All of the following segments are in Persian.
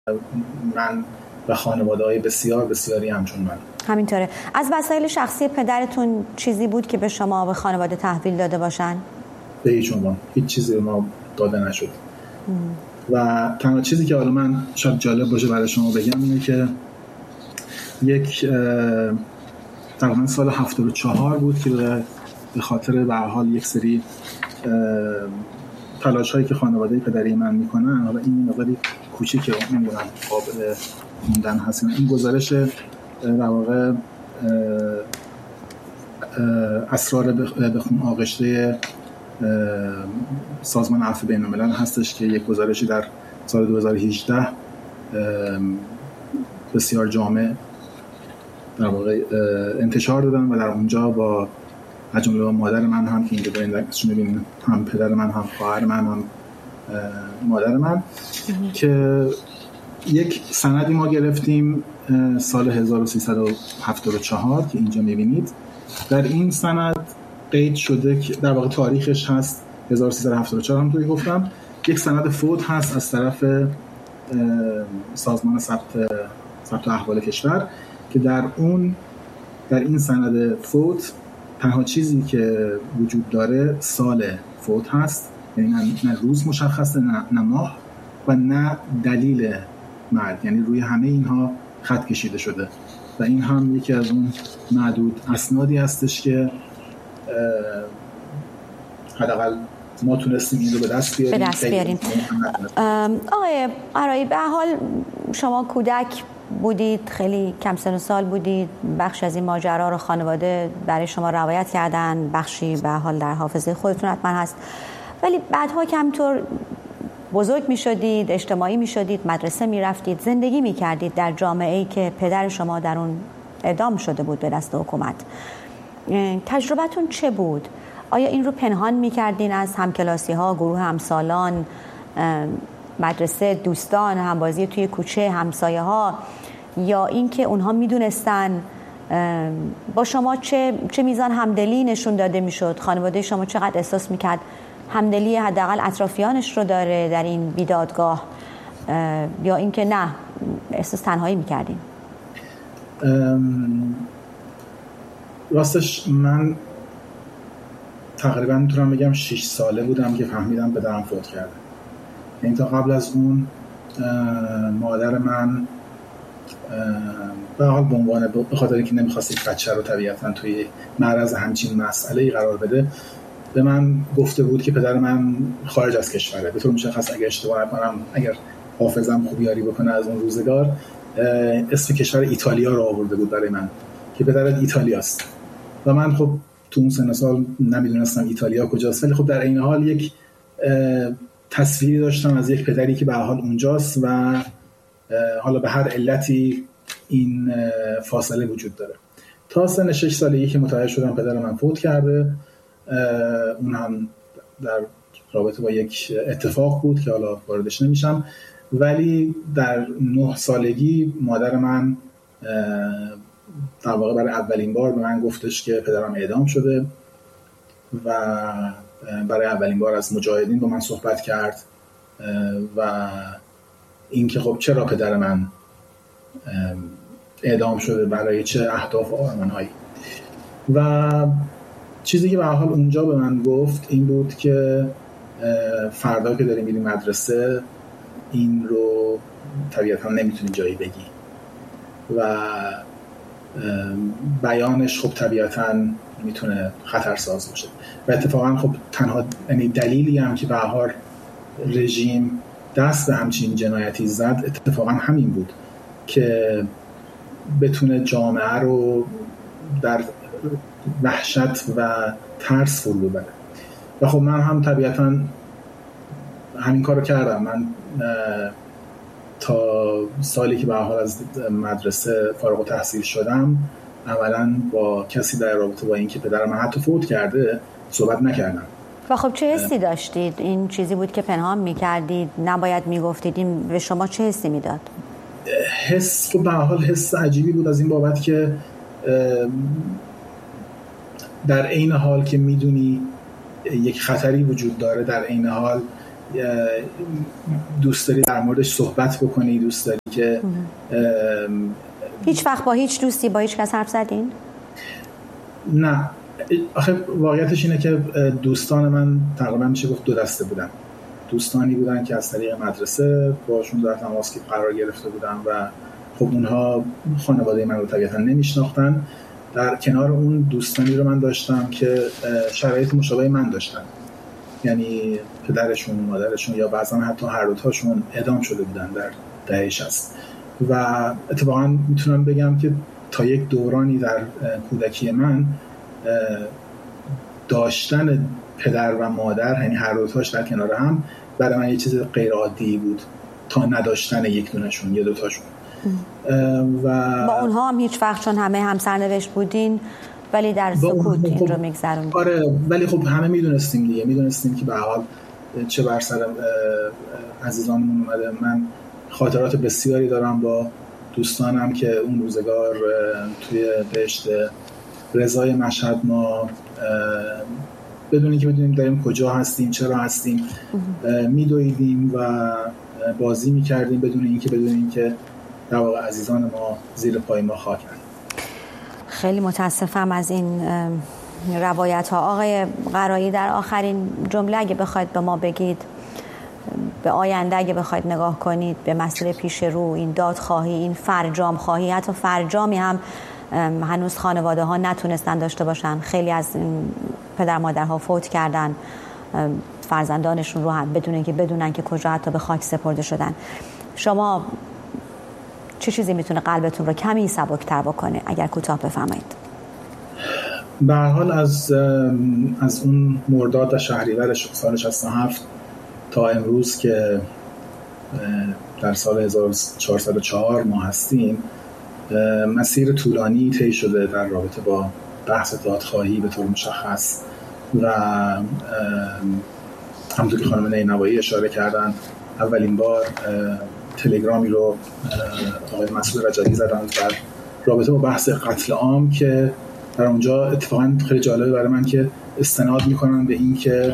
من و خانواده‌های بسیاری همچون من. همینطوره. از وسایل شخصی پدرتون چیزی بود که به شما و خانواده تحویل داده باشن؟ به هیچ عنوان هیچ چیزی به ما داده نشد. و تنها چیزی که حالا من شاید جالب باشه برای شما بگم اینه که تقریبا سال 74 بود که به خاطر به هر حال یک سری تلاش‌هایی که خانواده پدری من میکنن، حالا این مقداری کوچیکه نمیدونم قابل خوندن هست، این گزارش در واقع اسرار به خون آغشته سازمان عفو بین‌الملل هستش که یک گزارشی در سال 2018 بسیار جامع در واقع انتشار دادن و در اونجا با از جمله مادر من هم که اینجا دارین عکسشون ببینید، هم پدر من، هم خواهر من، هم مادر من، که یک سندی ما گرفتیم سال 1374 که اینجا میبینید. در این سند قید شده که در واقع تاریخش هست 1374 همونطوری گفتم. یک سند فوت هست از طرف سازمان ثبت احوال کشور که در این سند فوت تنها چیزی که وجود داره سال فوت هست، یعنی نه روز مشخصه، نه ماه و نه دلیل مرگ، یعنی روی همه اینها خط کشیده شده و این هم یکی از اون معدود اسنادی هستش که حداقل ما تونستیم این رو به دست بیاریم. آقای آرایی، به حال شما کودک بودید، خیلی کم سن و سال بودید، بخش از این ماجرا رو خانواده برای شما روایت کردن، بخشی به حال در حافظه خودتون حتما هست، ولی بعدها که همینطور بزرگ می شدید، اجتماعی می شدید، مدرسه می رفتید، زندگی می کردید در جامعه‌ای که پدر شما در اون اعدام شده بود به دست حکومت. تجربتون چه بود؟ آیا این رو پنهان می کردین از همکلاسی ها، گروه همسالان، مدرسه، دوستان، همبازی توی کوچه، همسایه ها، یا اینکه اونها می دونستن با شما چه میزان همدلی نشون داده می شد؟ خانواده شما چقدر احساس می کرد همدلی حداقل اطرافیانش رو داره در این بیدادگاه، یا اینکه نه احساس تنهایی می‌کردین؟ راستش من تقریبا میتونم بگم 6 ساله بودم که فهمیدم پدرم فوت کرده. یعنی تا قبل از اون مادر من به حال به عنوان به خاطر اینکه نمی‌خواست یک بچه رو طبیعتاً توی معرض همچین مسئله‌ای قرار بده، به من گفته بود که پدر من خارج از کشوره. به طور مشخص اگر اشتباه نکنم، اگر حافظم خوب یاری بکنه از اون روزگار، اسم کشور ایتالیا رو آورده بود برای من که پدرت ایتالیاست و من خب تو اون سن سال نمیدونستم ایتالیا کجاست، ولی خب در این حال یک تصویری داشتم از یک پدری که به هر حال اونجاست و حالا به هر علتی این فاصله وجود داره. تا سن 6 سالگی که متوجه شدم پدر من فوت کرده، اون هم در رابطه با یک اتفاق بود که حالا واردش نمیشم، ولی در 9 سالگی مادر من در واقع برای اولین بار به من گفتش که پدرم اعدام شده و برای اولین بار از مجاهدین با من صحبت کرد و اینکه خب چرا پدر من اعدام شده، برای چه اهداف و آرمان‌هایی. و چیزی که به هر حال اونجا به من گفت این بود که فردا که داری میری مدرسه این رو طبیعتا نمیتونی جایی بگی و بیانش خب طبیعتا میتونه خطرساز باشه و اتفاقا خب تنها دلیلی هم که به هر حال رژیم دست به همچین جنایتی زد اتفاقا همین بود که بتونه جامعه رو در وحشت و ترس فرو ببره. و خب من هم طبیعتا همین کارو کردم. من تا سالی که به هر حال از مدرسه فارغ التحصیل شدم اولا با کسی در رابطه با این که پدرم من حتی فوت کرده صحبت نکردم. و خب چه حسی داشتید؟ این چیزی بود که پنهان میکردید، نباید میگفتید، این به شما چه حسی میداد؟ حس به هر حال حس عجیبی بود از این بابت که در عین حال که میدونی یک خطری وجود داره، در عین حال دوست داری در موردش صحبت بکنی، دوست داری که هیچ وقت با هیچ دوستی با هیچ کس حرف زدین؟ نه، آخه واقعیتش اینه که دوستان من تقریبا میشه گفت دو دسته بودن. دوستانی بودن که از طریق مدرسه باشون در تماس قرار گرفته بودن و خب اونها خانواده من رو طبیعتا نمیشناختن. در کنار اون دوستانی رو من داشتم که شرایط مشابه من داشتن، یعنی پدرشون، مادرشون یا بعضا حتی هر دوتاشون اعدام شده بودن در دهه 60. و اتفاقا میتونم بگم که تا یک دورانی در کودکی من داشتن پدر و مادر، یعنی هر دوتاش در کنار هم، برای من یه چیز غیر عادی بود تا نداشتن یک دونشون یا دوتاشون. و با اونها هم هیچ وقت، چون همه همسرنوشت بودین ولی در سکوت این رو میگذروندین؟ آره، ولی خب همه میدونستیم که به هر حال چه بر سر عزیزانمون اومده. من خاطرات بسیاری دارم با دوستانم که اون روزگار توی دشت رضای مشهد ما بدون اینکه بدونیم داریم کجا هستیم، چرا هستیم، میدویدیم و بازی میکردیم بدون اینکه در واقع عزیزان ما زیر پای ما خاکن. خیلی متاسفم از این روایت ها. آقای قرایی، در آخرین جمله اگه بخواید به ما بگید، به آینده اگه بخواید نگاه کنید، به مسئله پیش رو، این دادخواهی، این فرجام خواهی، حتی فرجامی هم هنوز خانواده ها نتونستن داشته باشن. خیلی از پدر مادرها فوت کردن، فرزندانشون رو هم بدون اینکه بدونن که کجا حتی به خاک سپرده شدن. شما چه چیزی میتونه قلبتون رو کمی سبک‌تر بکنه اگر کوتاه بفرمایید؟ به هر حال از اون مرداد و شهریور سال 67 تا امروز که در سال 1404 ما هستیم، مسیر طولانی طی شده در رابطه با بحث دادخواهی به طور مشخص و همونطور که خانم نینوایی اشاره کردن، اولین بار تلگرامی رو آقای مسعود رجبی زدن در رابطه با بحث قتل عام که در اونجا اتفاقا خیلی جالبه برای من که استناد میکنن به این که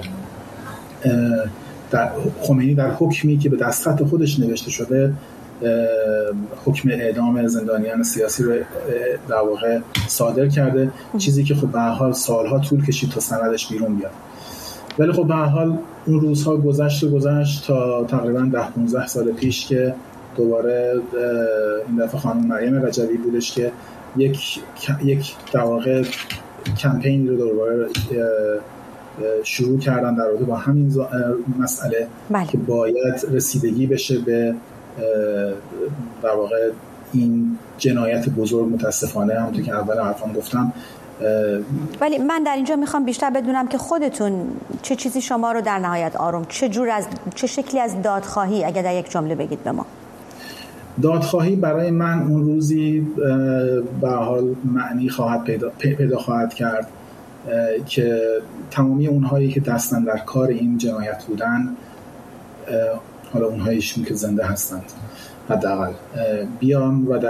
خمینی در حکمی که به دستخط خودش نوشته شده حکم اعدام زندانیان سیاسی رو در واقع صادر کرده، چیزی که خب به هر حال سالها طول کشید تا سندش بیرون بیاد. ولی خب به هر حال اون روزها گذشت تا تقریبا 10-15 سال پیش که دوباره این دفعه خانم مریم رجبی بودش که یک در واقع کمپینی رو دوباره شروع کردن در رابطه با همین مسئله که باید رسیدگی بشه به در واقع این جنایت بزرگ. متاسفانه همونطور که اول حرفم گفتم، ولی من در اینجا میخوام بیشتر بدونم که خودتون چه چیزی شما رو در نهایت آروم، چه شکلی از دادخواهی، اگر در یک جمله بگید به ما. دادخواهی برای من اون روزی به حال معنی پیدا خواهد کرد که تمامی اونهایی که دستن در کار این جنایت بودن، حالا اونهایشون که زنده هستند حداقل، بیان و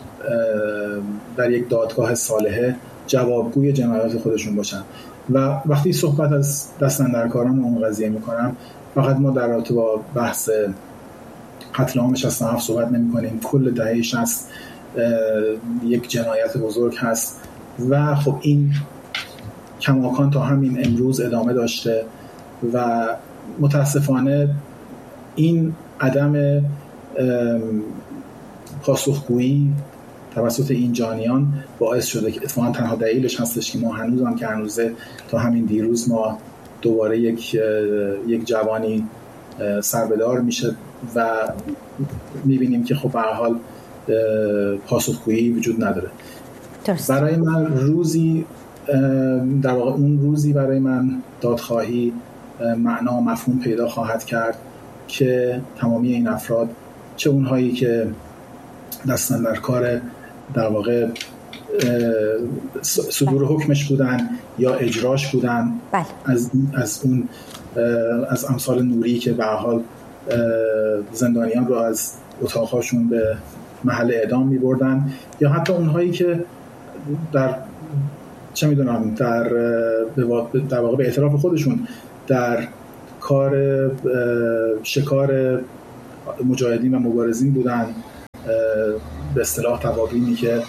در یک دادگاه صالحه جوابگوی جنایات خودشون باشن. و وقتی صحبت از دستن در کاران اون قضیه میکنم، فقط ما در رابطه با بحث قتل عام 67 صحبت نمی کنیم. کل دهه 60 یک جنایت بزرگ هست و خب این کماکان تا همین امروز ادامه داشته و متاسفانه این عدم پاسخگویی توسط این جانیان باعث شده که اتفاقا تنها دلیلش هستش که ما هنوزه تا همین دیروز ما دوباره یک جوانی سربدار میشه و میبینیم که خب به هر حال پاسخگویی وجود نداره. برای من روزی در واقع اون روزی برای من دادخواهی معنا و مفهوم پیدا خواهد کرد که تمامی این افراد، چه اونهایی که دستن در کار در واقع صدور حکمش بودن یا اجراش بودن، از امثال نوری که به هر حال زندانیان رو از اتاقهاشون به محل اعدام می بردن، یا حتی اونهایی که در چه میدونم در واقع به اعتراف خودشون در کار شکار مجاهدین و مبارزین بودن، به اصطلاح توابینی که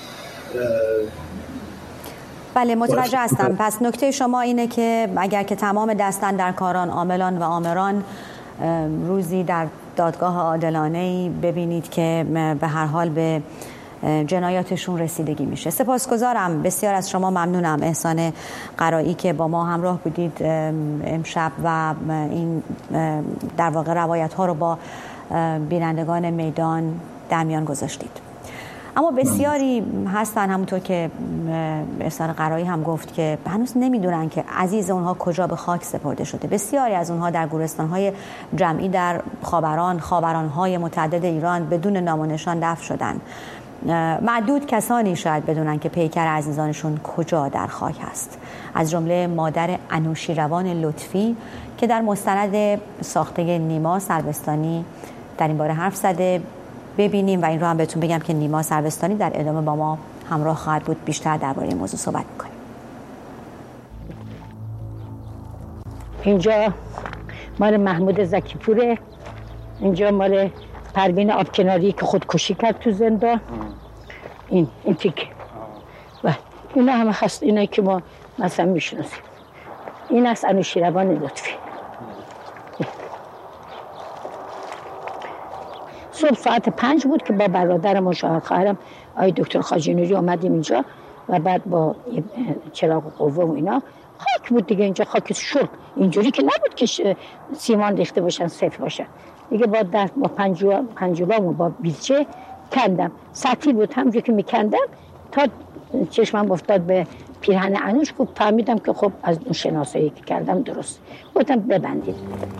بله متوجه هستم. پس نکته شما اینه که اگر که تمام دستن در کاران، عاملان و آمران روزی در دادگاه عادلانه‌ای ببینید که به هر حال به جنایاتشون رسیدگی میشه. سپاسگزارم، بسیار از شما ممنونم احسان قرایی که با ما همراه بودید امشب و این در واقع روایت ها رو با بینندگان میدان در میان گذاشتید. اما بسیاری هستن همونطور که احسان قرایی هم گفت که هنوز نمیدونن که عزیز اونها کجا به خاک سپرده شده. بسیاری از اونها در گورستان‌های جمعی در خاوران‌های متعدد ایران بدون نام و نشان دفن شدن. معدود کسانی شاید بدونن که پیکر عزیزانشون کجا در خاک هست، از جمله مادر انوشیروان لطفی که در مستند ساخته نیما سروستانی در این باره حرف زده. ببینیم و این رو هم بهتون بگم که نیما سروستانی در ادامه با ما همراه خواهد بود، بیشتر درباره این موضوع صحبت می‌کنیم. اینجا مال محمود زکیپوره، اینجا مال پروین آبکناری که خودکشی کرد تو زندان. این تیکه و اینا همه هست، اینا که ما مثلا میشناسیم. این از انوشیروان لطفی. صبح ساعت 5 بود که با برادرم و شوهر خواهرم آقای دکتر خواجه نوری اومدیم اینجا و بعد با چراغ قوه و اینا خاک بود دیگه. اینجا خاک شرب، اینجوری که نبود که سیمان ریخته باشن سفت باشن دیگه. با پنجولام و با بیلچه کندم، سطحی بود، همونجوری که میکندم تا چشمم افتاد به پیرهن انوش بود، فهمیدم که خب از اون شناسایی که کردم درست. گفتم ببندید.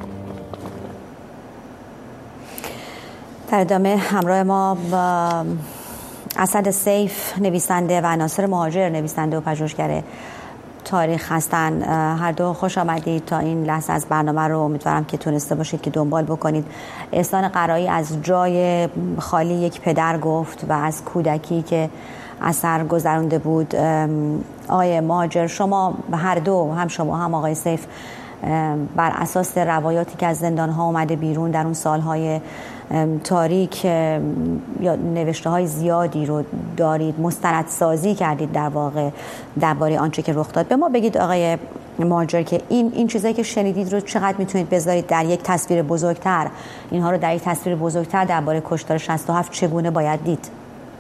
در ادامه همراه ما با اسد سیف نویسنده و ناصر مهاجر نویسنده و پژوهشگر تاریخ هستن. هر دو خوش آمدید تا این لحظه از برنامه رو امیدوارم که تونسته باشید که دنبال بکنید. احسان قرایی از جای خالی یک پدر گفت و از کودکی که اثر گذرونده بود. آقای مهاجر، شما هر دو، هم شما هم آقای سیف، بر اساس روایاتی که از زندان‌ها اومده بیرون در اون سالهای تاریک یا نوشته‌های زیادی رو دارید، مستندسازی کردید در واقع درباره آنچه که رخ داد. به ما بگید آقای مهاجر که این چیزایی که شنیدید رو چقدر میتونید بذارید در یک تصویر بزرگتر، اینها رو در یک تصویر بزرگتر درباره کشتار 67 چگونه باید دید؟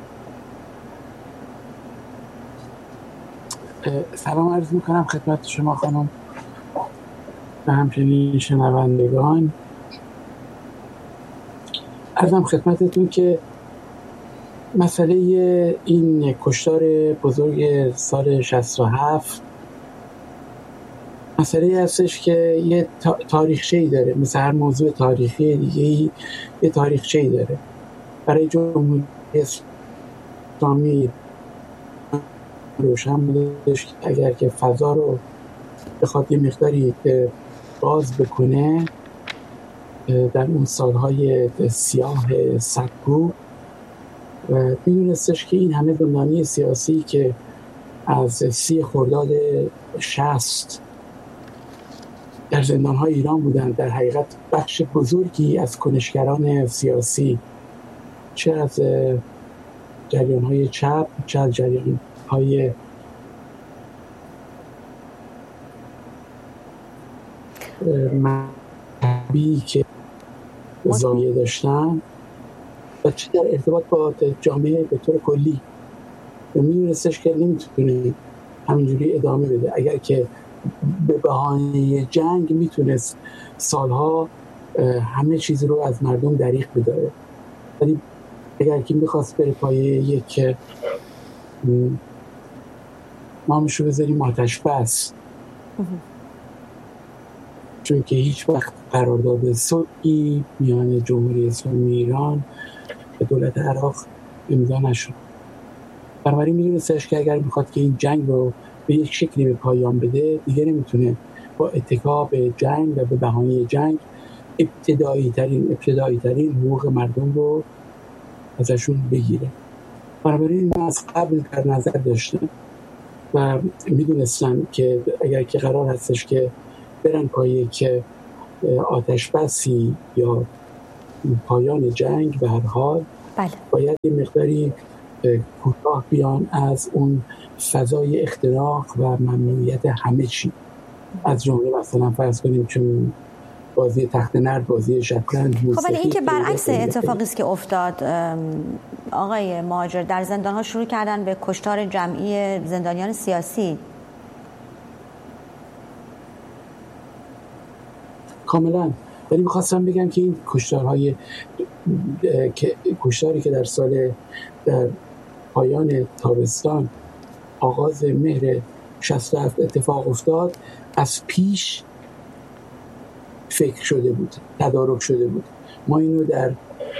سلام عرض میکنم خدمت شما خانم و همچنین شنوندگان. عرضم خدمتتون که مسئله این کشتار بزرگ سال 67 مسئله هستش که یه تاریخچه‌ای داره، مثل هر موضوع تاریخی دیگه‌ای یه تاریخچه‌ای داره. برای جمهوری اسلامی روشن بودش که اگر که فضا رو بخواد یه مقداری باز بکنه در اون سالهای سیاه سکو، و میدونستش که این همه زندانی سیاسی که از 30 خرداد 60 در زندانهای ایران بودند، در حقیقت بخش بزرگی از کنشگران سیاسی، چه از جریانهای چپ چه از جریانهای مذهبی که زاویه داشتن و چه در ارتباط با جامعه به طور کلی، و میدونستش که نمیتونه همینجوری ادامه بده. اگر که به بهانه جنگ میتونست سالها همه چیز رو از مردم دریغ بداره، ولی اگر که میخواست بره پایه یک نامشو بذاریم آتش بس، چون که هیچ وقت قرارداد صلحی میان جمهوری اسلامی ایران و دولت عراق امضا نشد. بنابراین میدونستش که اگر میخواد که این جنگ رو به یک شکلی به پایان بده، دیگه نمیتونه با اتکا به جنگ و به بهانه جنگ ابتدایی ترین حقوق مردم رو ازشون بگیره. بنابراین من از قبل در نظر داشتم و میدونستم که اگر که قرار هستش که برن پایه که آتش بسی یا پایان جنگ به هر حال باید یه مقداری کوتاه بیان از اون فضای اختراق و ممنوعیت همه چی، از جمله مثلا فرض کنیم چون بازی تخت نرد، بازی شطرنج، خب ولی این که برعکس اتفاقی است که افتاد آقای مهاجر، در زندان‌ها شروع کردن به کشتار جمعی زندانیان سیاسی. کاملا. ولی می‌خواستم بگم که این کشتاری که در پایان تابستان آغاز مهر 67 اتفاق افتاد، از پیش فکر شده بود، تدارک شده بود. ما اینو در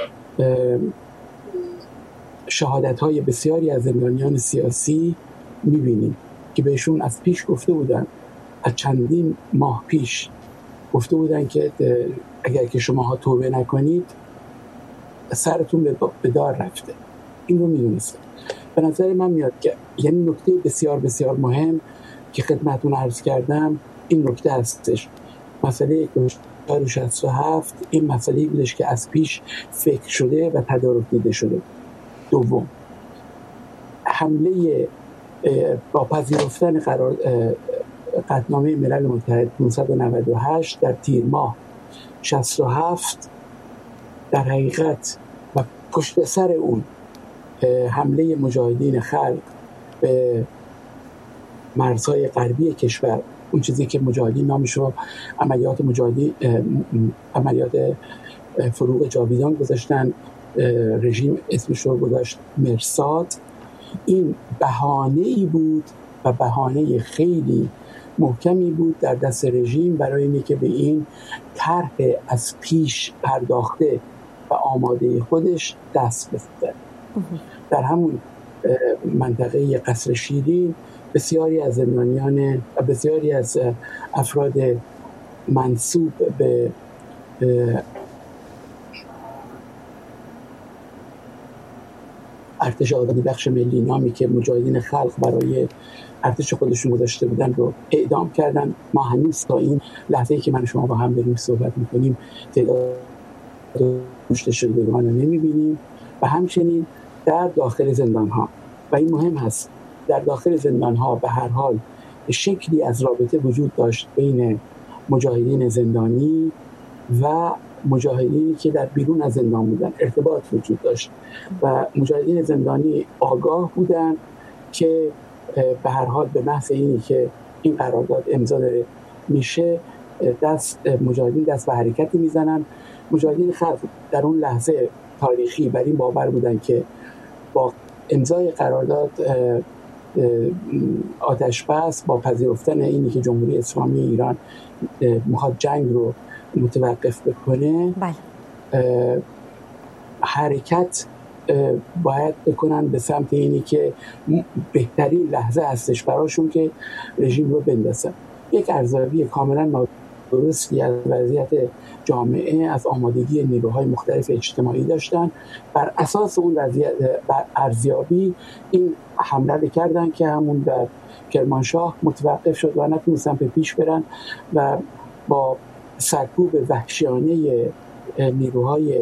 شهادت‌های بسیاری از زندانیان سیاسی می‌بینیم که بهشون از پیش گفته بودن، از چندین ماه پیش گفته بودن که اگر که شماها توبه نکنید سرتون به دار رفته. این رو می‌دونستم. به نظر من میاد که یعنی نکته بسیار بسیار مهم که خدمتتون عرض کردم این نکته هستش. مسئله کشتار 67 این مسئله بودش که از پیش فکر شده و تدارک دیده شده. دوم، حمله با پذیرفتن قطعنامه ملل متحد 598 در تیر ماه 67 در حقیقت و پشت سر اون حمله مجاهدین خلق به مرزهای غربی کشور، اون چیزی که مجاهدین نامشو عملیات فروغ جاویدان گذاشتن، رژیم اسمشو گذاشت مرصاد، این بهانه‌ای بود و بهانه خیلی محکمی بود در دست رژیم برای اینکه به این طرح از پیش پرداخته و آماده خودش دست بزنه. در همون منطقه قصر شیرین بسیاری از زندانیان و بسیاری از افراد منسوب به ارتش آزادی بخش ملی نامی که مجاهدین خلق برای ارتش خودشون گذاشته بودن رو اعدام کردن. ما هنوز تا این لحظه‌ای که من شما با هم داریم صحبت می‌کنیم تعداد کشته شدگان رو نمی‌بینیم. و همچنین در داخل زندان‌ها، و این مهم هست، در داخل زندان‌ها به هر حال شکلی از رابطه وجود داشت بین مجاهدین زندانی و مجاهدینی که در بیرون از زندان بودن، ارتباط وجود داشت و مجاهدین زندانی آگاه بودن که به هر حال به محض اینی که این قرارداد امضا میشه مجاهدین دست به حرکتی میزنن. مجاهدین خلق در اون لحظه تاریخی بر این باور بودن که با امضای قرارداد آتش بس، با پذیرفتن اینی که جمهوری اسلامی ایران میخواد جنگ رو متوقف بکنه، حرکت باید بکنن به سمت اینی که بهترین لحظه هستش براشون که رژیم رو بندازن. یک ارزیابی کاملا نادرستی از وضعیت جامعه، از آمادگی نیروهای مختلف اجتماعی داشتن. بر اساس اون ارزیابی این حمله کردن که همون در کرمانشاه متوقف شد و نتونستن به پیش برن و با سرکوب وحشیانه نیروهای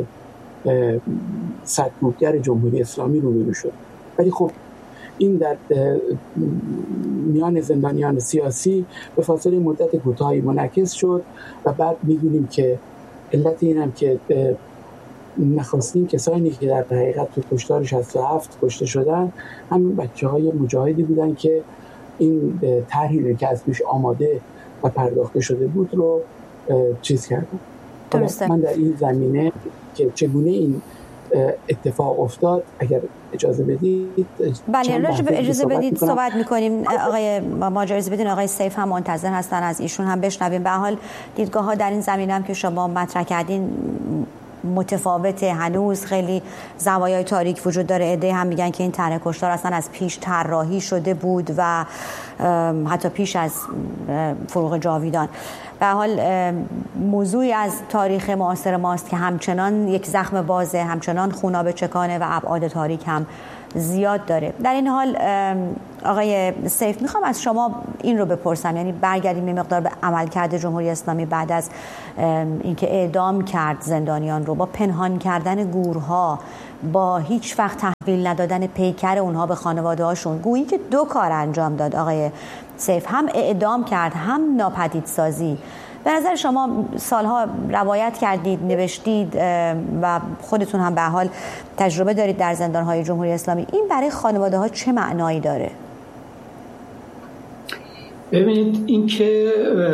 سرکوبگر جمهوری اسلامی روبرو شد. ولی خب این در میان زندانیان سیاسی به فاصله مدت کوتاهی منعکس شد و بعد می‌دونیم که علت اینم که نخستین کسانی که در حقیقت تو کشتار 67 کشته شدن همین بچه‌های مجاهدی بودن که این طرحی که از پیش آماده و پرداخته شده بود رو چیز کردن. درسته. من در این زمینه که چگونه این اتفاق افتاد اگر اجازه بدید، بله راجع به اجازه بدید صحبت می‌کنیم. آقای مهاجر اجازه بدین، آقای سیف هم منتظر هستن، از ایشون هم بشنویم. به حال دیدگاه‌ها در این زمینه هم که شما مطرح کردین متفاوته، هنوز خیلی زوایای تاریک وجود داره. عده هم میگن که این طرح کشتار اصلا از پیش طراحی شده بود و حتی پیش از فروغ جاویدان. به حال موضوعی از تاریخ معاصر ماست که همچنان یک زخم بازه، همچنان خونابه چکانه و ابعاد تاریک هم زیاد داره. در این حال آقای سیف میخوام از شما این رو بپرسم، یعنی برگردیم یه مقدار به عملکرد جمهوری اسلامی بعد از اینکه اعدام کرد زندانیان رو، با پنهان کردن گورها، با هیچ وقت تحویل ندادن پیکر اونها به خانواده هاشون. گویی که دو کار انجام داد آقای سیف، هم اعدام کرد هم ناپدیدسازی. به نظر شما سالها روایت کردید، نوشتید و خودتون هم به حال تجربه دارید در زندانهای جمهوری اسلامی، این برای خانواده ها چه معنایی داره؟ ببینید، این که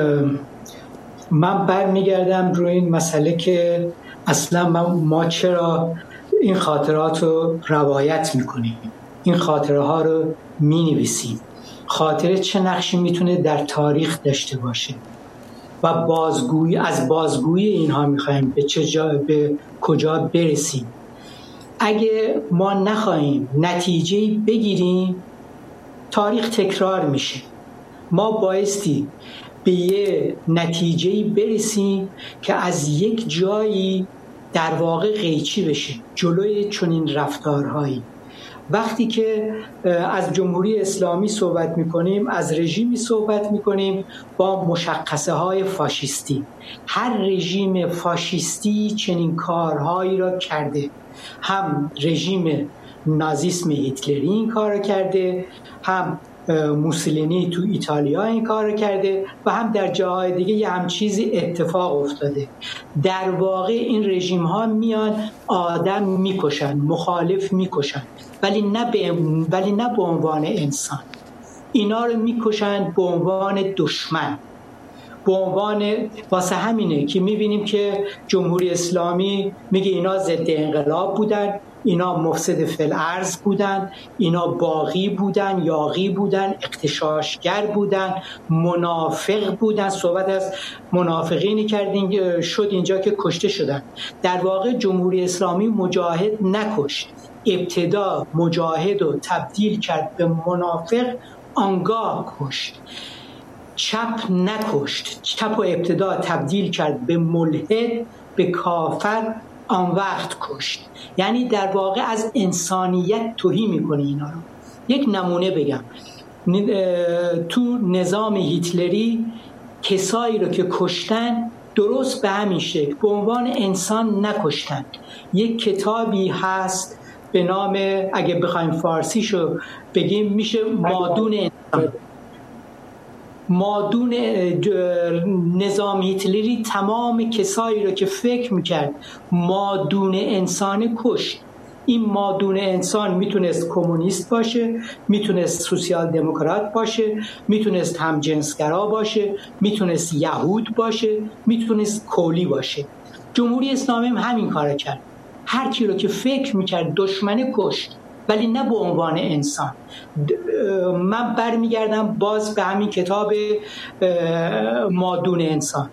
من برمیگردم روی این مسئله که اصلا ما چرا این خاطرات رو روایت میکنیم، این خاطره ها رو مینویسیم. خاطره چه نقشی میتونه در تاریخ داشته باشه و از بازگویی اینها میخوایم به کجا برسیم. اگه ما نخواهیم نتیجه بگیریم، تاریخ تکرار میشه. ما بایستی به یه نتیجه برسیم که از یک جایی در واقع قیچی بشه جلوی چنین رفتارهایی. وقتی که از جمهوری اسلامی صحبت میکنیم، از رژیمی صحبت میکنیم با مشخصه های فاشیستی. هر رژیم فاشیستی چنین کارهایی را کرده. هم رژیم نازیسم هیتلری این کار را کرده، هم موسولینی تو ایتالیا این کار رو کرده و هم در جاهای دیگه یه هم چیزی اتفاق افتاده. در واقع این رژیم ها میان آدم میکشن، مخالف میکشن، ولی نه به عنوان انسان. اینا رو میکشن به عنوان دشمن، به عنوان واسه همینه که میبینیم که جمهوری اسلامی میگه اینا ضد انقلاب بودن، اینا مفسد فی الارض بودن، اینا باغی بودن، یاغی بودن، اغتشاشگر بودن، منافق بودن. صحبت از منافقینی کردین شد اینجا که کشته شدن. در واقع جمهوری اسلامی مجاهد نکشت، ابتدا مجاهد رو تبدیل کرد به منافق، آنگاه کشت. چپ نکشت، چپ و ابتدا تبدیل کرد به ملحد، به کافر، آن وقت کشت. یعنی در واقع از انسانیت توهین میکنه اینا رو. یک نمونه بگم، تو نظام هیتلری کسایی رو که کشتن درست به همین شکل به عنوان انسان نکشتن. یک کتابی هست به نام، اگه بخوایم فارسیشو بگیم، میشه مادون انسان. مادون نظام هیتلری تمام کسایی رو که فکر میکرد مادون انسان کشت. این مادون انسان میتونست کمونیست باشه، میتونست سوسیال دموکرات باشه، میتونست همجنسگرا باشه، میتونست یهود باشه، میتونست کولی باشه. جمهوری اسلامی هم همین کار کرد. هر کی رو که فکر میکرد دشمنه کشت، ولی نه به عنوان انسان. من برمیگردم باز به همین کتاب مادون انسان.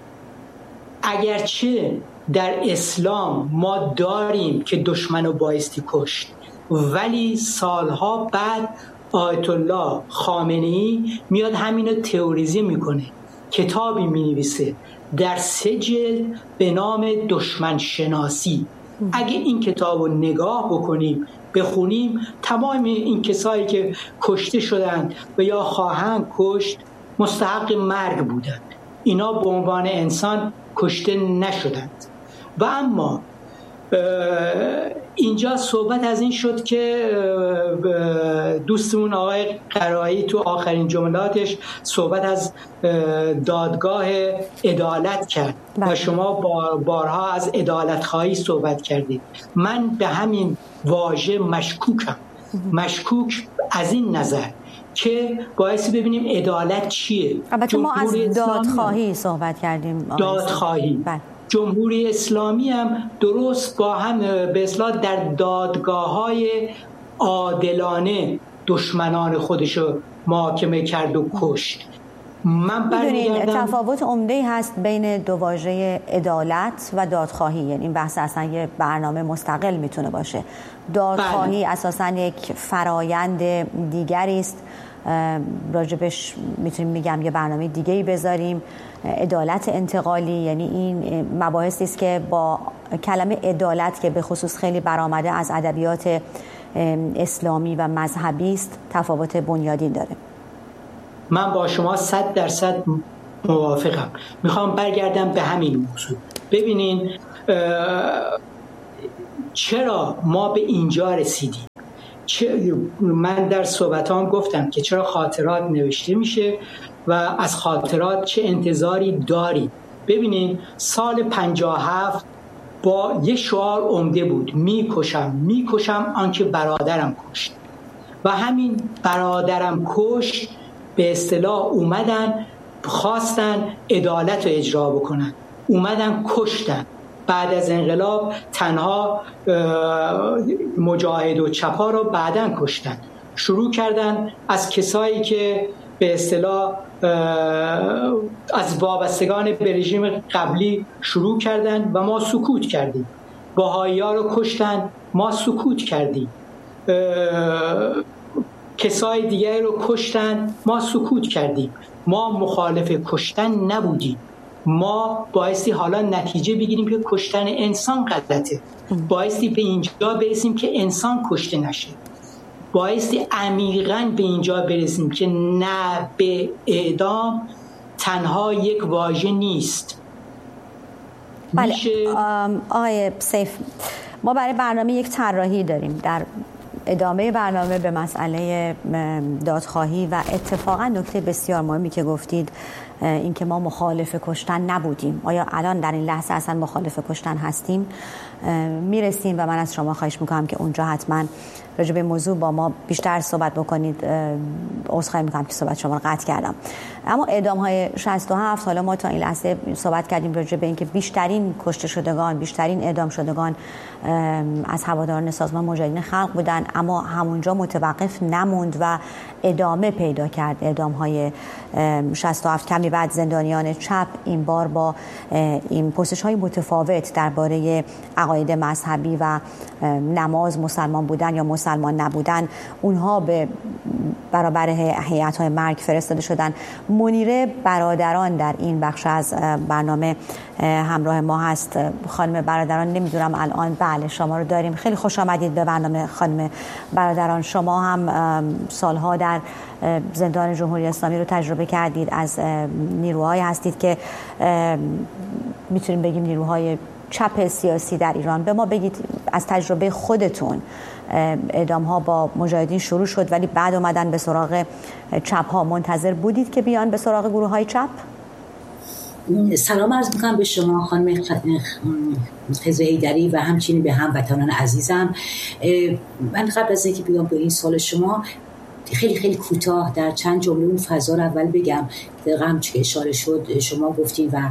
اگرچه در اسلام ما داریم که دشمنو بایستی کشت، ولی سالها بعد آیت الله خامنه‌ای میاد همینو تئوریزه میکنه، کتابی مینویسه در 3 جلد به نام دشمن شناسی. اگه این کتابو نگاه بکنیم، بخونیم، تمام این کسایی که کشته شدند و یا خواهند کشت مستحق مرگ بودند. اینا به عنوان انسان کشته نشدند. و اما اینجا صحبت از این شد که دوستمون آقای قرایی تو آخرین جملاتش صحبت از دادگاه عدالت کرد و شما بارها از عدالت خواهی صحبت کردید. من به همین واژه مشکوکم. مشکوک از این نظر که باعث ببینیم عدالت چیه. البته ما از دادخواهی صحبت کردیم. دادخواهی. جمهوری اسلامی هم درست با هم به اصطلاح در دادگاه‌های عادلانه دشمنان خودشو محاکمه کرد و کشت. من برمیگردم، تفاوت عمده‌ای هست بین دو واژه عدالت و دادخواهی. یعنی این بحث اصلا یه برنامه مستقل میتونه باشه. دادخواهی اساساً یک فرایند دیگری است، راجبش میتونیم میگم یه برنامه دیگه‌ای بذاریم. عدالت انتقالی یعنی این مباحثی است که با کلمه عدالت که به خصوص خیلی برآمده از ادبیات اسلامی و مذهبی است تفاوت بنیادین داره. من با شما 100% موافقم. میخوام برگردم به همین موضوع. ببینین چرا ما به اینجا رسیدیم. من در صحبتام گفتم که چرا خاطرات نوشته میشه و از خاطرات چه انتظاری داریم. ببینین سال 57 با یه شعار عمده بود: میکشم آنکه برادرم کشت. و همین برادرم کشت به اصطلاح اومدن خواستن عدالت رو اجرا بکنن، اومدن کشتن. بعد از انقلاب تنها مجاهد و چپا رو بعدن کشتن. شروع کردن از کسایی که به اصطلاح از وابستگان به رژیم قبلی شروع کردن و ما سکوت کردیم. بهائی‌ها رو کشتن، ما سکوت کردیم. کسای دیگه رو کشتن، ما سکوت کردیم. ما مخالف کشتن نبودیم. ما بایستی حالا نتیجه بگیریم که کشتن انسان غلطه. بایستی به اینجا برسیم که انسان کشته نشه. بایستی عمیقاً به اینجا برسیم که نه به اعدام تنها یک واژه نیست. بله آقای سیف، ما برای برنامه یک طراحی داریم. در ادامه برنامه به مسئله دادخواهی و اتفاقا نکته بسیار مهمی که گفتید این که ما مخالف کشتن نبودیم، آیا الان در این لحظه اصلا مخالف کشتن هستیم، میرسیم و من از شما خواهش میکنم که اونجا حتما راجع به موضوع با ما بیشتر صحبت بکنید. عذرخواهی میکنم که صحبت شما رو قطع کردم. اما اعدام های 67 حالا ما تا این لحظه صحبت کردیم راجع به اینکه بیشترین کشته شدگان، بیشترین اعدام شدگان از هواداران سازمان مجاهدین خلق بودن، اما همونجا متوقف نموند و ادامه پیدا کرد اعدام های 67. کمی بعد زندانیان چپ این بار با این پرسش های متفاوت درباره عقاید مذهبی و نماز، مسلمان بودن یا مسلمان نبودن، اونها به برابر هیئت های مرگ فرستاده شدن. منیره برادران در این بخش از برنامه همراه ما هست. خانم برادران، نمیدونم الان بله شما رو داریم. خیلی خوش آمدید به برنامه خانم برادران. شما هم سالها در زندان جمهوری اسلامی رو تجربه کردید، از نیروهایی هستید که میتونیم بگیم نیروهای چپ سیاسی در ایران. به ما بگید از تجربه خودتون، اعدام ها با مجاهدین شروع شد ولی بعد اومدن به سراغ چپ ها، منتظر بودید که بیان به سراغ گروه های چپ؟ سلام عرض میکنم به شما خانم خضر حیدری و همچنین به هموطنان عزیزم. من قبل از اینکه بیام به این سوال شما خیلی کوتاه در چند جمله اون فضا رو اول بگم. دقیقا همچون که اشاره شد شما گفتین و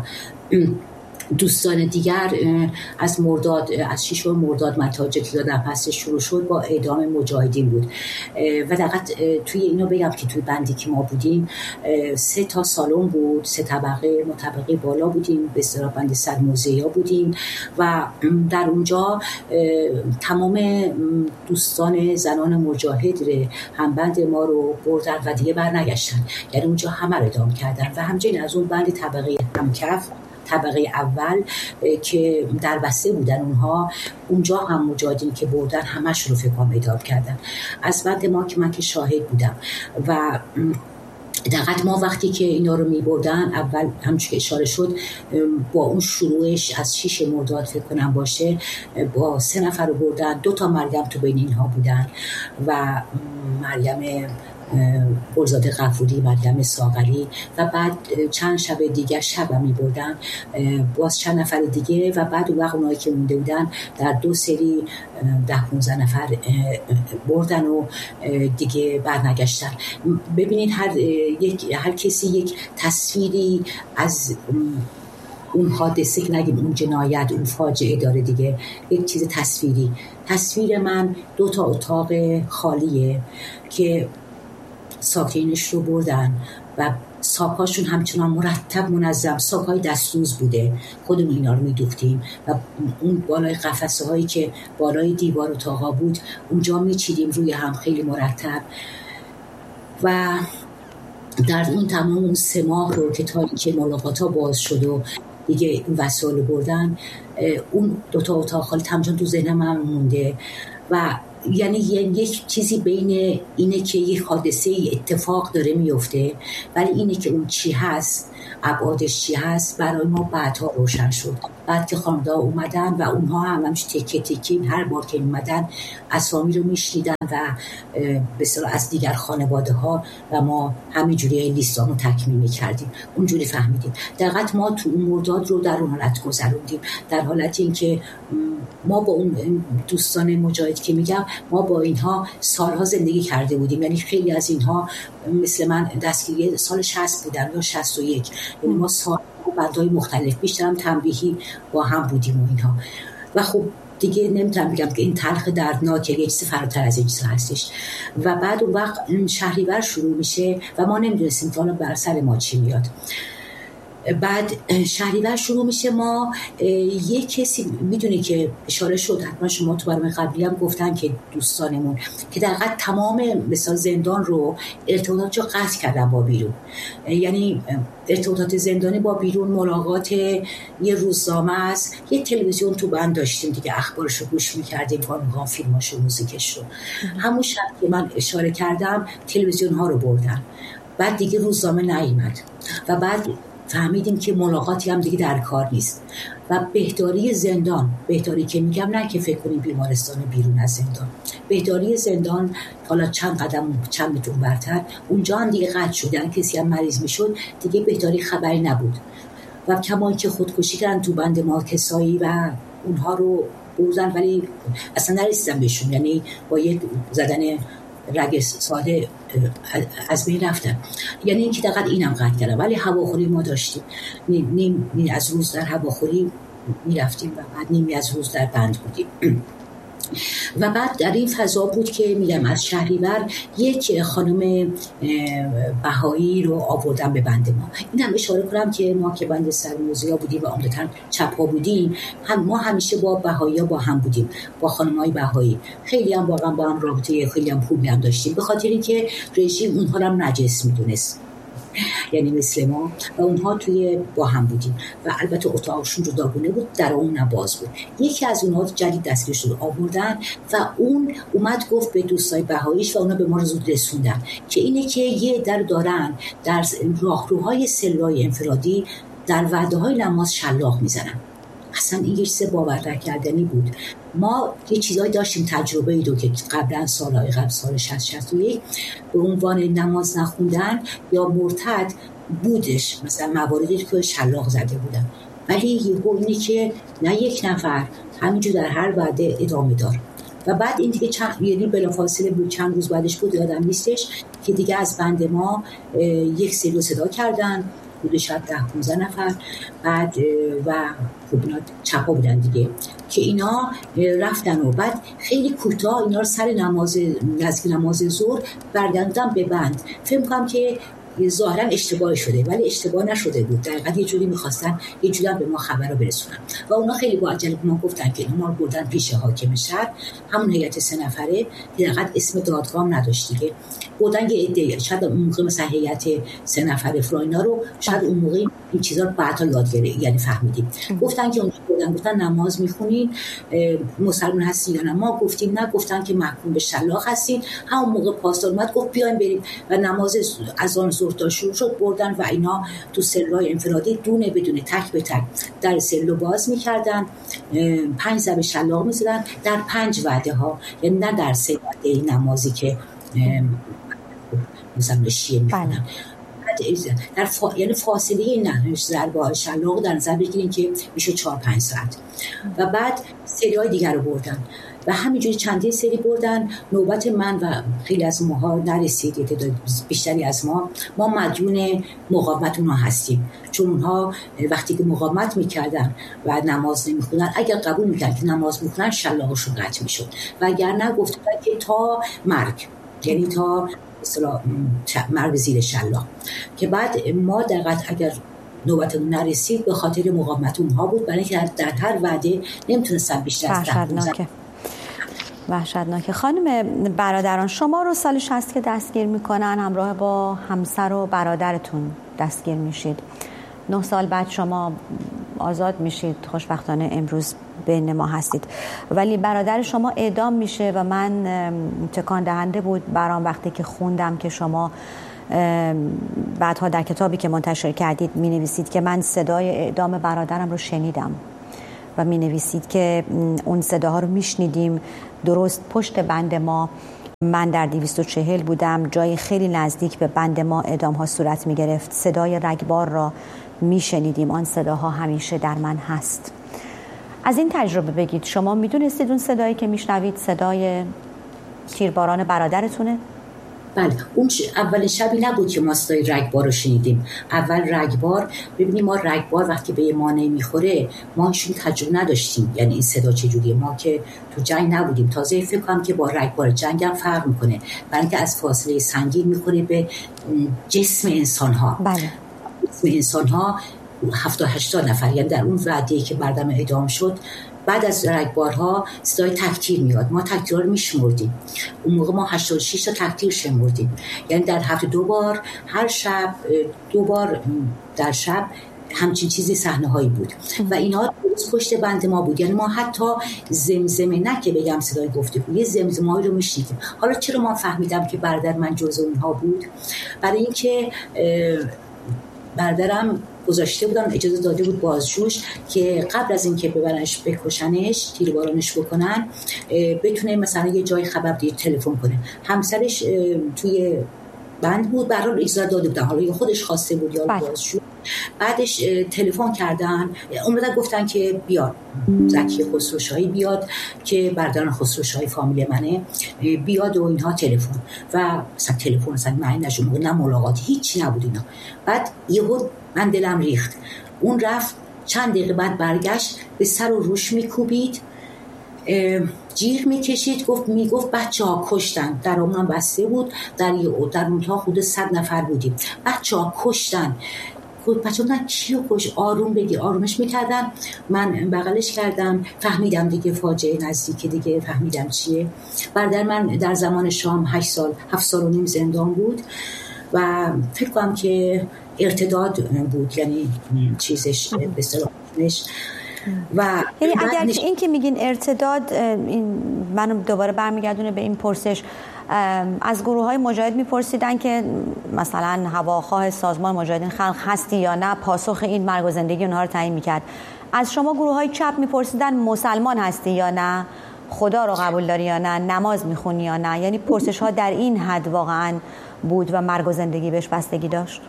دوستان دیگر از 6 مرداد متاجر دادن پس شروع شد با اعدام مجاهدین بود و دقیقاً توی اینو بگم که توی بندی که ما بودیم 3 تا سالن بود، 3 طبقه، ما طبقه بالا بودیم، به اصطلاح بند 100 موزه‌ها بودیم و در اونجا تمام دوستان زنان مجاهد همبند ما رو بردن و دیگه برنگشتن، یعنی اونجا همه رو اعدام کردن و همچنین از اون بند طبقه همکف، طبقه اول که در بسته بودن اونجا هم مجاهدین که بردن همش رو فکر کنم اعدام کردن. از بعد ما که من که شاهد بودم و دقیقاً ما وقتی که اینا رو می بردن اول همچون که اشاره شد با اون شروعش از 6 مرداد فکر کنم باشه، با 3 نفر رو بردن، 2 تا مریم تو بین اینها بودن و مریم گلزاده غفوری، مریم ساغری و بعد چند شب دیگه شب می بردن باز چند نفر دیگه و بعد اونایی که مونده بودن در 2 سری 10-15 نفر بردن و دیگه برنگشتن. ببینید هر کسی یک تصویری از اون حادثه که نگیم اون جنایت، اون فاجعه داره دیگه، یک چیز تصویر من 2 تا اتاق خالیه که ساکنینش رو بردن و ساکاشون همچنان مرتب منظم، ساکای دستوز بوده، خودمون اینا رو میدوختیم و اون بالای قفسه هایی که بالای دیوار اتاقا بود اونجا میچیدیم روی هم خیلی مرتب و در اون تمام اون 3 ماه رو که تا اینکه ملاقات ها باز شد و دیگه این وسایل بردن، اون 2 تا اتاق خالی همچنان تو ذهنم هم مونده و یعنی یک چیزی بین اینه که یک حادثه اتفاق داره میفته، ولی اینه که اون چی هست، ابعادش چی هست، برای ما بعدها روشن شد. بعد که خانواده اومدن و اونها همش تکه تکه هر بار که اومدن اسامی رو میشنیدن و به اصطلاح از دیگر خانواده ها و ما همینجوری لیستامو تکمیل میکردیم، اونجوری فهمیدیم. دقیقاً ما تو اون مرداد رو در اون حالت گذروندیم، در حالت اینکه ما با اون دوستان مجاهد که میگم، ما با اینها سالها زندگی کرده بودیم. یعنی خیلی از اینها مثل من دستگیری سال 60 بودن یا 61، یعنی ما سال بندهای مختلف بیشترم تنبیهی با هم بودیم و اینها. و خب دیگه نمیتونم بگم که این تلخ دردناکه، یه چیز فراتر از این چیز هستش. و بعد اون وقت شهریور شروع میشه و ما نمیدونستیم که حالا بر سر ما چی میاد. بعد شهریور شروع میشه، ما یک کسی میدونی که اشاره شد، حتما شما تو برنامه قبلی هم گفتن که دوستانمون که در حقیقت تمام مثلا زندان رو ارتباطات رو قطع کردن با بیرون. یعنی ارتباطات زندانی با بیرون، ملاقات یه روزنامه است، یه تلویزیون تو بند داشتیم دیگه، اخبارش رو گوش میکردیم، فیلماش و موزیکش رو. همون شب که من اشاره کردم تلویزیون ها رو بردن، بعد دیگه روزنامه نیامد و بعد فهمیدیم که ملاقاتی هم دیگه در کار نیست. و بهداری زندان، بهداری که میگم نه که فکر کنیم بیمارستان بیرون از زندان، بهداری زندان حالا چند قدم چند متر برتر، اونجا هم دیگه قطع شدن، کسی هم مریض میشد دیگه بهداری خبری نبود. و کمایی که خودکشی کردن تو بند ما کسایی و اونها رو بردن، ولی اصلا نرسیدن بهشون، یعنی با یک زدن رگ ساده از بین رفتن. یعنی اینکه دقیقا اینم قطع کردن، ولی هواخوری ما داشتیم، نیم از روز در هواخوری میرفتیم و بعد نیمی از روز در بند بودیم. و بعد در این فضا بود که میگم از شهریور یک خانم بهایی رو آوردن به بند ما. اینم اشاره کنم که ما که بند سرموزیا بودیم و عمدتاً چپ‌ها بودیم، ما همیشه با بهایی‌ها با هم بودیم، با خانم‌های بهایی خیلی هم واقعا با هم رابطه خیلی هم خوبی هم داشتیم، به خاطر اینکه رژیم اونها رو هم نجس میدونست، یعنی مثل ما، و اونها توی با هم بودیم و البته اتاقشون جداگونه بود، در اون باز بود. یکی از اونها جدید دستگیرش رو آوردن و اون اومد گفت به دوستای بهاییش و اونا به ما رو زود رسوندن که اینه که یه در دارن در راهروهای سلولای انفرادی در وعده‌های نماز شلاق میزنن. اصلا این یه چیز باور نکردنی بود. ما یه چیزایی داشتیم، تجربه ای که قبلا سالهای قبل سال 60-61 به عنوان نماز نخوندن یا مرتد بودش، مثلا مواردی که شلاق زده بودن، ولی یهو اینی که نه یک نفر، همینجور در هر وعده ادامه دار. و بعد این دیگه یعنی بلافاصله بود، چند روز بعدش بود یادم نیستش که دیگه از بند ما یک سری صدا کردن، بوده شاید 10-15 نفر، بعد و خب اینا چپا بودن دیگه که اینا رفتن و بعد خیلی کوتاه اینا رو سر نزدیک نماز ظهر بردندن به بند. فکر کنم که ظاهرا اشتباه شده، ولی اشتباه نشده بود، دقیقاً یه جوری می‌خواستن یه جوری به ما خبر رو برسونن و اونا خیلی با عجله به ما گفتن که ما رو بردن پیش حاکم شهر، همون هیئت 3 نفره که دقیقاً اسم دادگاه نداشت دیگه، بردن یه عده، شاید اون موقع مثلا هیئت 3 نفره فراینا رو شاید اون موقع این چیزا رو بعدا یاد گرفتیم، یعنی فهمیدیم. گفتن که اونجا بردن، گفتن نماز می‌خونین، مسلمان هستین یا نه؟ ما گفتیم نه، گفتن که محکوم به شلاق هستین. همون موقع پاسدار اومد گفت بیاین بریم و نماز اذان تا شروع شد، بردن و اینا تو سلولای انفرادی دونه بدونه تک به تک در سلول باز میکردن، 5 ضرب شلاق میزدن در 5 وعده ها، یعنی نه در 3 وعده نمازی که مثلا شیعه میکنن، یعنی فاصله نه ضربه شلاق در نظر بگیرین که میشه 4-5 ساعت. و بعد سری‌های دیگر رو بردن و همینجوری چندین سری بردن. نوبت من و خیلی از ماها نرسید، بیشتری از ما مدیون مقاومت اونها هستیم، چون اونها وقتی که مقاومت میکردن و نماز نمیخوندن، اگر قبول میکردن که نماز میخونن شلاقشون قطع میشد و اگر نه گفتن که تا مرگ، یعنی تا مثلا مرگ زیر شلاق، که بعد ما دقیقاً اگر نوبتمون نرسید به خاطر مقاومت اونها بود، برای اینکه در هر وعده نمیتونستن بیشتر از 10 وحشتناکه. خانم برادران، شما رو سال 60 که دستگیر میکنن همراه با همسر و برادرتون دستگیر میشید. 9 سال بعد شما آزاد میشید، خوشبختانه امروز بین ما هستید. ولی برادر شما اعدام میشه و من تکان دهنده بود برام وقتی که خوندم که شما بعدها در کتابی که منتشر کردید می نویسید که من صدای اعدام برادرم رو شنیدم و می نویسید که اون صداها رو می شنیدیم درست پشت بند ما. من در 240 بودم، جای خیلی نزدیک به بند ما اعدام ها صورت می گرفت. صدای رگبار را می شنیدیم، آن صداها همیشه در من هست. از این تجربه بگید، شما می دونستید اون صدایی که می شنوید صدای تیرباران برادرتونه؟ بله، اون اول شبی نبود که ما صدای رگبار رو شنیدیم. اول رگبار، ببینیم ما رگبار وقتی به ما نمیخوره ما هیچ تجربه نداشتیم، یعنی این صدا چجوریه. ما که تو جنگ نبودیم، تازه فکر کنم که با رگبار جنگ هم فرق میکنه، برای اینکه از فاصله سنگین میخوره به جسم انسان ها. بله. جسم انسان ها 70-80 نفر، یعنی در اون وعده‌ای که بردم اعدام شد بعد از رگبارها صدای تکتیر میاد. ما تکتیرها رو میشمردیم. اون موقع ما 86 تا تکتیر شمردیم، یعنی در هفته 2 بار، هر شب 2 بار در شب همچین چیزی صحنه هایی بود و اینها پشت بند ما بود. یعنی ما حتی زمزمه، نه که بگم صدای گفتگو، یه زمزمه هایی رو میشنیدیم. حالا چرا ما فهمیدم که برادر من جزء اونها بود؟ برای اینکه برادرم گذاشته بودن، اجازه داده بود بازجوش که قبل از اینکه ببرنش بکشنش، تیربارانش بکنن، بتونه مثلا یه جای خبر دیر تلفن کنه. همسرش توی بند بود، برای اجازه داده بودن، حالا یا خودش خواسته بود یا بازجو. بعدش تلفن کردن، اومدن گفتن که بیاد زکی خسروشاهی بیاد که برادران خسروشاهی فامیل منه، بیاد و اینها تلفن و مثلا تلفن مثلا معنی نشون، نه ملاقات، هیچی نبود اینا. بعد یهو من دلم ریخت. اون رفت، چند دقیقه بعد برگشت، به سر و روش میکوبید، جیغ میکشید، میگفت بچه‌ها کشتن. در اونم بسته بود، در اونها خود 100 نفر بودیم. بچه‌ها کشتن. بچه‌ها نه کیو کش، آروم بگیر. آرومش میکردن، من بغلش کردم، فهمیدم دیگه فاجعه نزدیکه دیگه، فهمیدم چیه. برادر من در زمان شام 7 سال و نیم زندان بود و فکر کنم که ارتداد بود، یعنی چیزش به اصطلاحش. و یعنی اگر این که میگین ارتداد، این منو دوباره برمیگردونه به این پرسش، از گروه‌های مجاهد میپرسیدن که مثلا هواخواه سازمان مجاهدین خلق هستی یا نه، پاسخ این مرگ و زندگی اونها رو تعیین میکرد. از شما گروه‌های چپ میپرسیدن مسلمان هستی یا نه، خدا رو قبول داری یا نه، نماز میخونی یا نه. یعنی پرسش ها در این حد واقعا بود و مرگ و زندگی بهش بستگی داشت.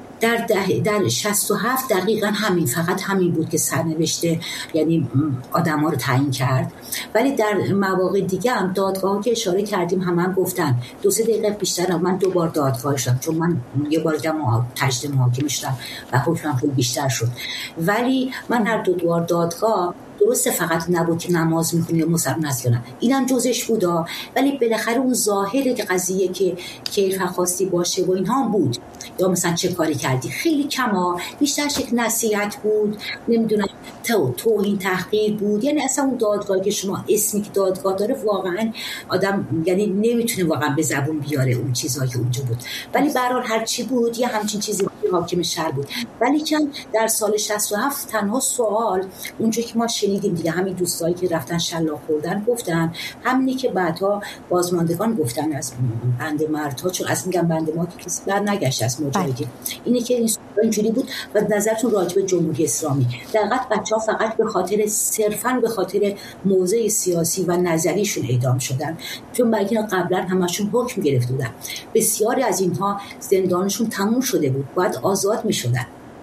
در 67 دقیقاً همین، فقط همین بود که سرنوشته یعنی آدم‌ها رو تعیین کرد. ولی در مواقع دیگه هم دادگاه که اشاره کردیم هم گفتن 2-3 دقیقه بیشتر. من 2 بار دادگاه شدم، چون من یه بار دیگه تجدید محاکمه شدم و حکمم خیلی بیشتر شد. ولی من هر 2 بار دادگاه، درسته فقط نبود که نماز میخونی یا مسلمان هستی یا نه، اینم جزش بودا، ولی بالاخره اون ظاهر قضیه که کیف خواستی باشه و اینها هم بود، یا مثلا چه کاری کردی، خیلی کما، بیشتر شکل نصیحت بود، نمیدونم توهین تحقیر بود. یعنی اصلا اون دادگاه که شما اسمی که دادگاه داره واقعا آدم یعنی نمیتونه واقعا به زبون بیاره اون چیزایی که اونجا بود. ولی به هر حال هر چی بود یه همچین چیزی حاکم شهر بود. ولی که در سال 67 تنها سوال اونجا که ما شنیدیم دیگه، همین دوستایی که رفتن شلاق خوردن گفتن، همینی که بعدها بازماندگان گفتن از بند مردها، چون از میگم بند ما که کسی بر نگشت از مجاهدین، اینی که این اینجوری بود. و نظرتون راجع به جمهوری اسلامی، دقیقاً بچه‌ها فقط به خاطر صرفاً به خاطر موضع سیاسی و نظریشون اعدام شدن، چون برای قبلا همشون حکم گرفته بودن. بسیاری از اینها زندانشون تموم شده بود، باید آزاد می‌شدن.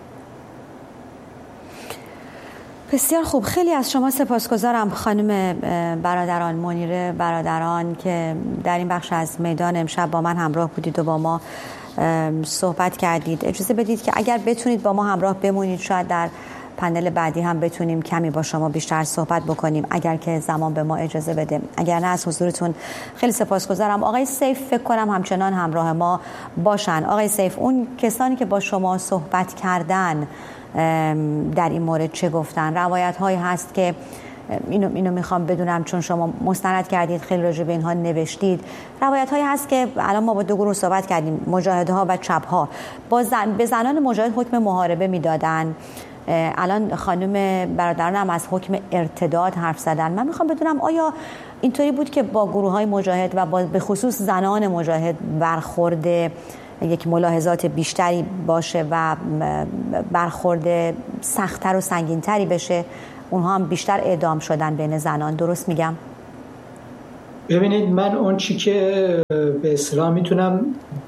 بسیار خوب، خیلی از شما سپاسگزارم خانم برادران، منیره برادران، که در این بخش از میدان امشب با من همراه بودید و با ما صحبت کردید. اجازه بدید که اگر بتونید با ما همراه بمونید، شاید در پنل بعدی هم بتونیم کمی با شما بیشتر صحبت بکنیم، اگر که زمان به ما اجازه بده. اگر نه از حضورتون خیلی سپاسگزارم. آقای سیف فکر کنم همچنان همراه ما باشن. آقای سیف، اون کسانی که با شما صحبت کردن در این مورد چه گفتن؟ روایت هایی هست که اینو میخوام بدونم، چون شما مستند کردید، خیلی راجع به اینها نوشتید. روایت هایی هست که الان ما با 2 گروه صحبت کردیم، مجاهدها و چپها، به زنان مجاهد حکم محاربه میدادن الان خانم برادران هم از حکم ارتداد حرف زدن. من میخوام بدونم آیا اینطوری بود که با گروه‌های مجاهد و به خصوص زنان مجاهد برخورد یک ملاحظات بیشتری باشه و برخورد سخت‌تر و سنگین‌تری بشه؟ اونها هم بیشتر اعدام شدن بین زنان، درست میگم؟ ببینید، من اون چی که به اصطلاح میتونم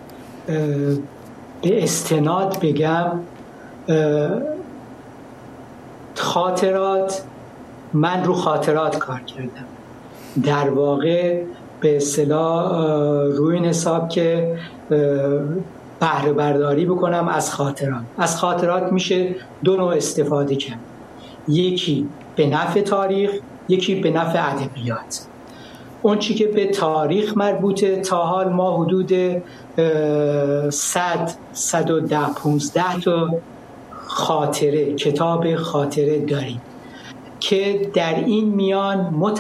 به استناد بگم، خاطرات، من رو خاطرات کار کردم. در واقع به اصطلاح روی این حساب که بهره برداری بکنم از خاطرات. از خاطرات میشه دو نوع استفاده کرد، یکی به نفع تاریخ، یکی به نفع ادبیات. اون چی که به تاریخ مربوطه، تا حال ما حدود 100-115 تا خاطره، کتاب خاطره داریم که در این میان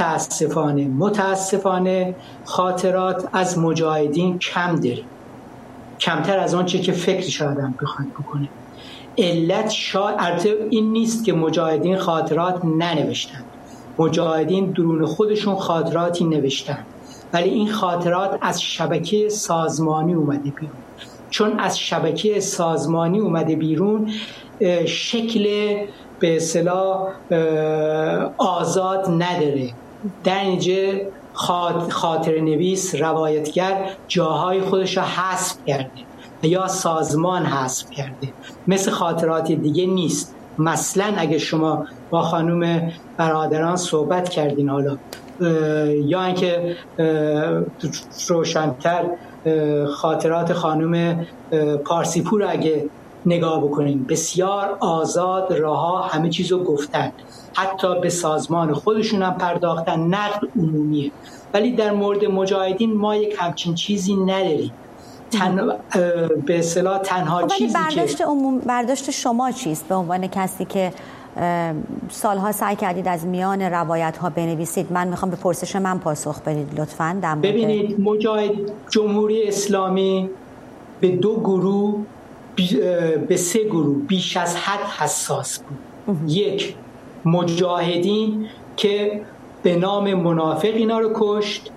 متاسفانه خاطرات از مجاهدین کم داریم، کمتر از آنچه که فکرش آدم بخواد بکنه. علت شاید این نیست که مجاهدین خاطرات ننوشتن، مجاهدین درون خودشون خاطراتی نوشتن، ولی این خاطرات از شبکه سازمانی اومده بیرون. چون از شبکه سازمانی اومده بیرون، شکل به اصطلاح آزاد نداره. در اینجا خاطر نویس، روایتگر جاهای خودش را حذف کرده یا سازمان حذف کرده، مثل خاطرات دیگه نیست. مثلا اگه شما با خانم برادران صحبت کردین حالا، یا اینکه روشن‌تر خاطرات خانم پارسیپور اگه نگاه بکنین، بسیار آزاد راها همه چیزو گفتن، حتی به سازمان خودشون هم پرداختن، نقد عمومیه. ولی در مورد مجاهدین ما یک همچین چیزی نداریم. به اصطلاح تنها چیزی برداشت شما چیست به عنوان کسی که سالها سعی کردید از میان روایت ها بنویسید؟ من میخوام به پرسش من پاسخ بدید لطفاً. ببینید، جمهوری اسلامی به دو گروه، به سه گروه بیش از حد حساس بود. یک، مجاهدین که به نام منافق اینا رو کشت،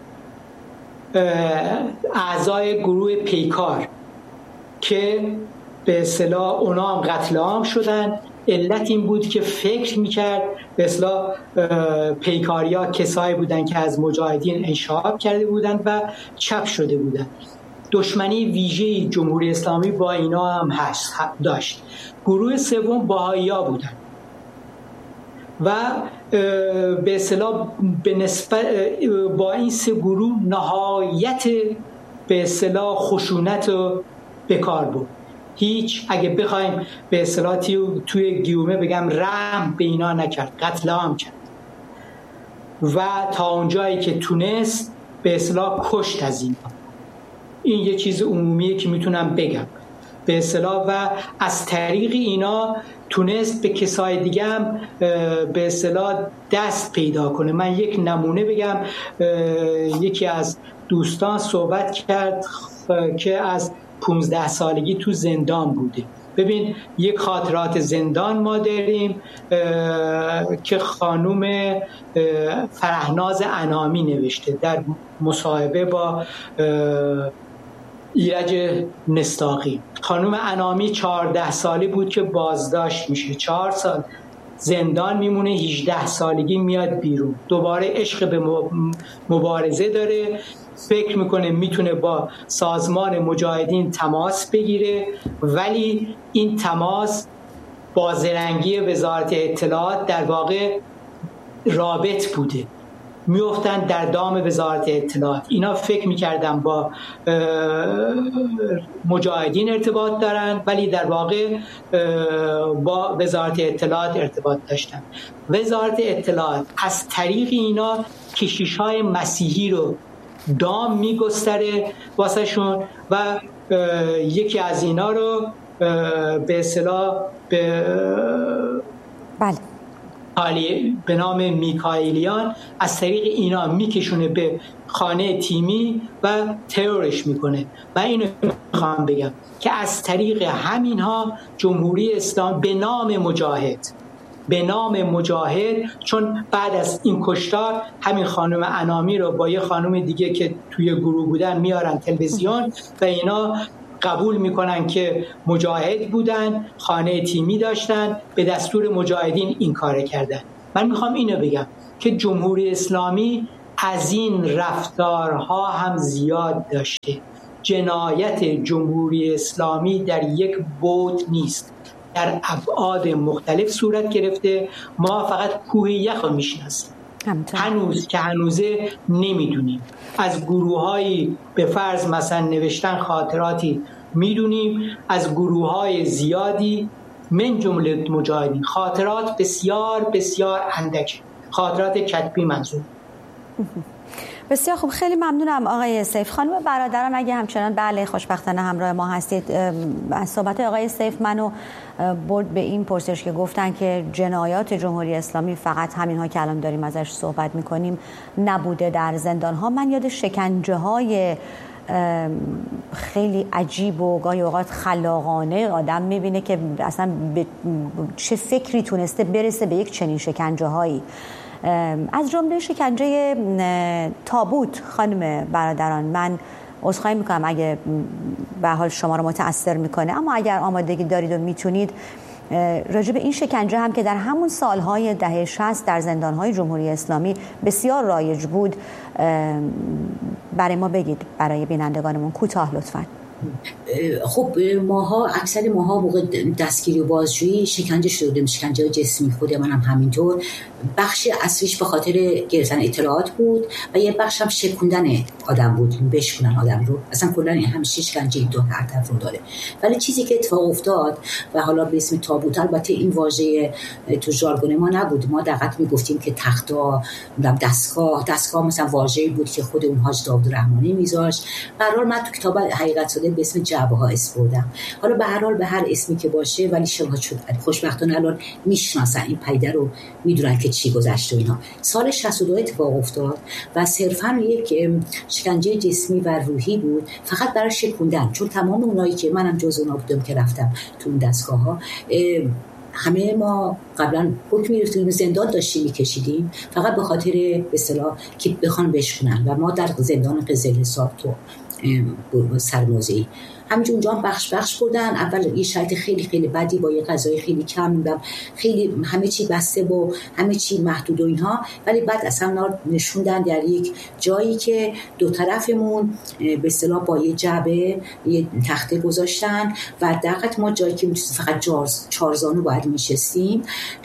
اعضای گروه پیکار که به اصطلاح اونا هم قتل عام شدن. علت این بود که فکر میکرد به اصطلاح پیکاریا کسایی بودن که از مجاهدین انشعاب کرده بودن و چپ شده بودن. دشمنی ویژه‌ای جمهوری اسلامی با اینا هم داشت. گروه سوم بهائی‌ها بودن و به اصطلاح به نسبت با این سه گروه نهایت به اصطلاح خشونت رو به کار برد. هیچ، اگه بخوایم به اصطلاح توی گیومه بگم، رحم به اینا نکرد، قتل عام کرد و تا اونجایی که تونست به اصطلاح کشت از اینا. این یه چیز عمومیه که میتونم بگم به اصطلاح، و از طریق اینا تونست به کسای دیگه هم به اصطلاح دست پیدا کنه. من یک نمونه بگم. یکی از دوستان صحبت کرد که از 15 سالگی تو زندان بوده. ببین، یک خاطرات زندان ما داریم که خانوم فرهناز انامی نوشته در مصاحبه با ایرج نستاقی. خانوم انامی 14 ساله بود که بازداشت میشه، 4 سال زندان میمونه، 18 سالگی میاد بیرون، دوباره عشق به مبارزه داره، فکر میکنه میتونه با سازمان مجاهدین تماس بگیره، ولی این تماس با زرنگی وزارت اطلاعات در واقع رابط بوده، میافتن در دام وزارت اطلاعات. اینا فکر میکردن با مجاهدین ارتباط دارن، ولی در واقع با وزارت اطلاعات ارتباط داشتن. وزارت اطلاعات از طریق اینا کشیش‌های مسیحی رو دام میگستره واسه شون و یکی از اینا رو به اصطلاح بله به نام میکائیلیان از طریق اینا میکشونه به خانه تیمی و ترورش میکنه. و اینو میخوام بگم که از طریق همینها جمهوری اسلامی به نام مجاهد، چون بعد از این کشتار همین خانم انامی رو با یه خانم دیگه که توی گروه بودن میارن تلویزیون و اینا قبول میکنن که مجاهد بودن، خانه تیمی داشتن، به دستور مجاهدین این کار کردن. من میخوام اینو بگم که جمهوری اسلامی از این رفتارها هم زیاد داشته. جنایت جمهوری اسلامی در یک بعد نیست، در ابعاد مختلف صورت گرفته. ما فقط کوه یخ رو میشناسیم، هنوزه نمیدونیم. از گروه‌هایی به فرض مثلا نوشتن خاطراتی میدونیم، از گروه‌های زیادی من جمله مجاهدین خاطرات بسیار بسیار اندک، خاطرات کتبی منظور. بسیار خوب، خیلی ممنونم آقای سیف. خانم برادران اگه همچنان بله خوشبختانه همراه ما هستید، از صحبت آقای سیف منو برد به این پرسش که گفتن که جنایات جمهوری اسلامی فقط همینها که الان داریم ازش صحبت میکنیم نبوده در زندانها. من یاد شکنجه های خیلی عجیب و گاهی اوقات خلاقانه آدم میبینه که اصلا به چه فکری تونسته برسه به یک چنین شکنجه هایی، از جمله شکنجه تابوت. خانم برادران من عذرخواهی میکنم اگه به حال شما رو متأثر میکنه، اما اگر آمادگی دارید و میتونید راجع به این شکنجه هم که در همون سالهای دهه 60 در زندانهای جمهوری اسلامی بسیار رایج بود برای ما بگید، برای بینندگانمون کوتاه لطفاً. خب اکثر ماها موقع دستگیری و بازجویی شکنجه شده بودیم، شکنجه جسمی. خود منم همینطور. بخش اصلیش به خاطر گرفتن اطلاعات بود و یه بخش هم شکوندن آدم بود، بشکنن آدم رو. اصلا کلا این همیشه شکنجه دو هدف رو داره. ولی چیزی که اتفاق افتاد و حالا به اسم تابوت، البته این واژه تو ژارگون ما نبود، ما دقیق میگفتیم که تختا، دستگاه مثلا واژه‌ای بود که خود اون حاج داوود رحمانی میذاشت. به هر حال من تو کتاب حقیقت ساده به اسم جعبه ها اسم بردم. حالا به هر حال به هر اسمی که باشه، ولی شبهه شد خوشبختانه الان میشناسن این پیده رو، میدونن که چی گذشته و اینا. سال 62 اتفاق افتاد و صرفا یک شکنجه جسمی و روحی بود، فقط برای شکوندن. چون تمام اونایی که منم جز اونا بودم که رفتم تو اون دستگاه ها، همه ما قبلا حکم می‌گرفتیم، زندان داشتیم می‌کشیدیم فقط به خاطر به اصطلاح که بخوان بشکنن و ما در زندان قزل حساب تو سرموزه‌ای همینجور اونجا هم بخش بردن. اول یه شرط خیلی خیلی بدی با یه غذای خیلی کم میدم، خیلی همه چی بسته و همه چی محدود و اینها، ولی بعد اصلا نشوندن در یک جایی که دو طرفمون به اصطلاح با یه جعبه یه تخته گذاشتن و دقیق ما جایی که فقط چارزانو باید میشستیم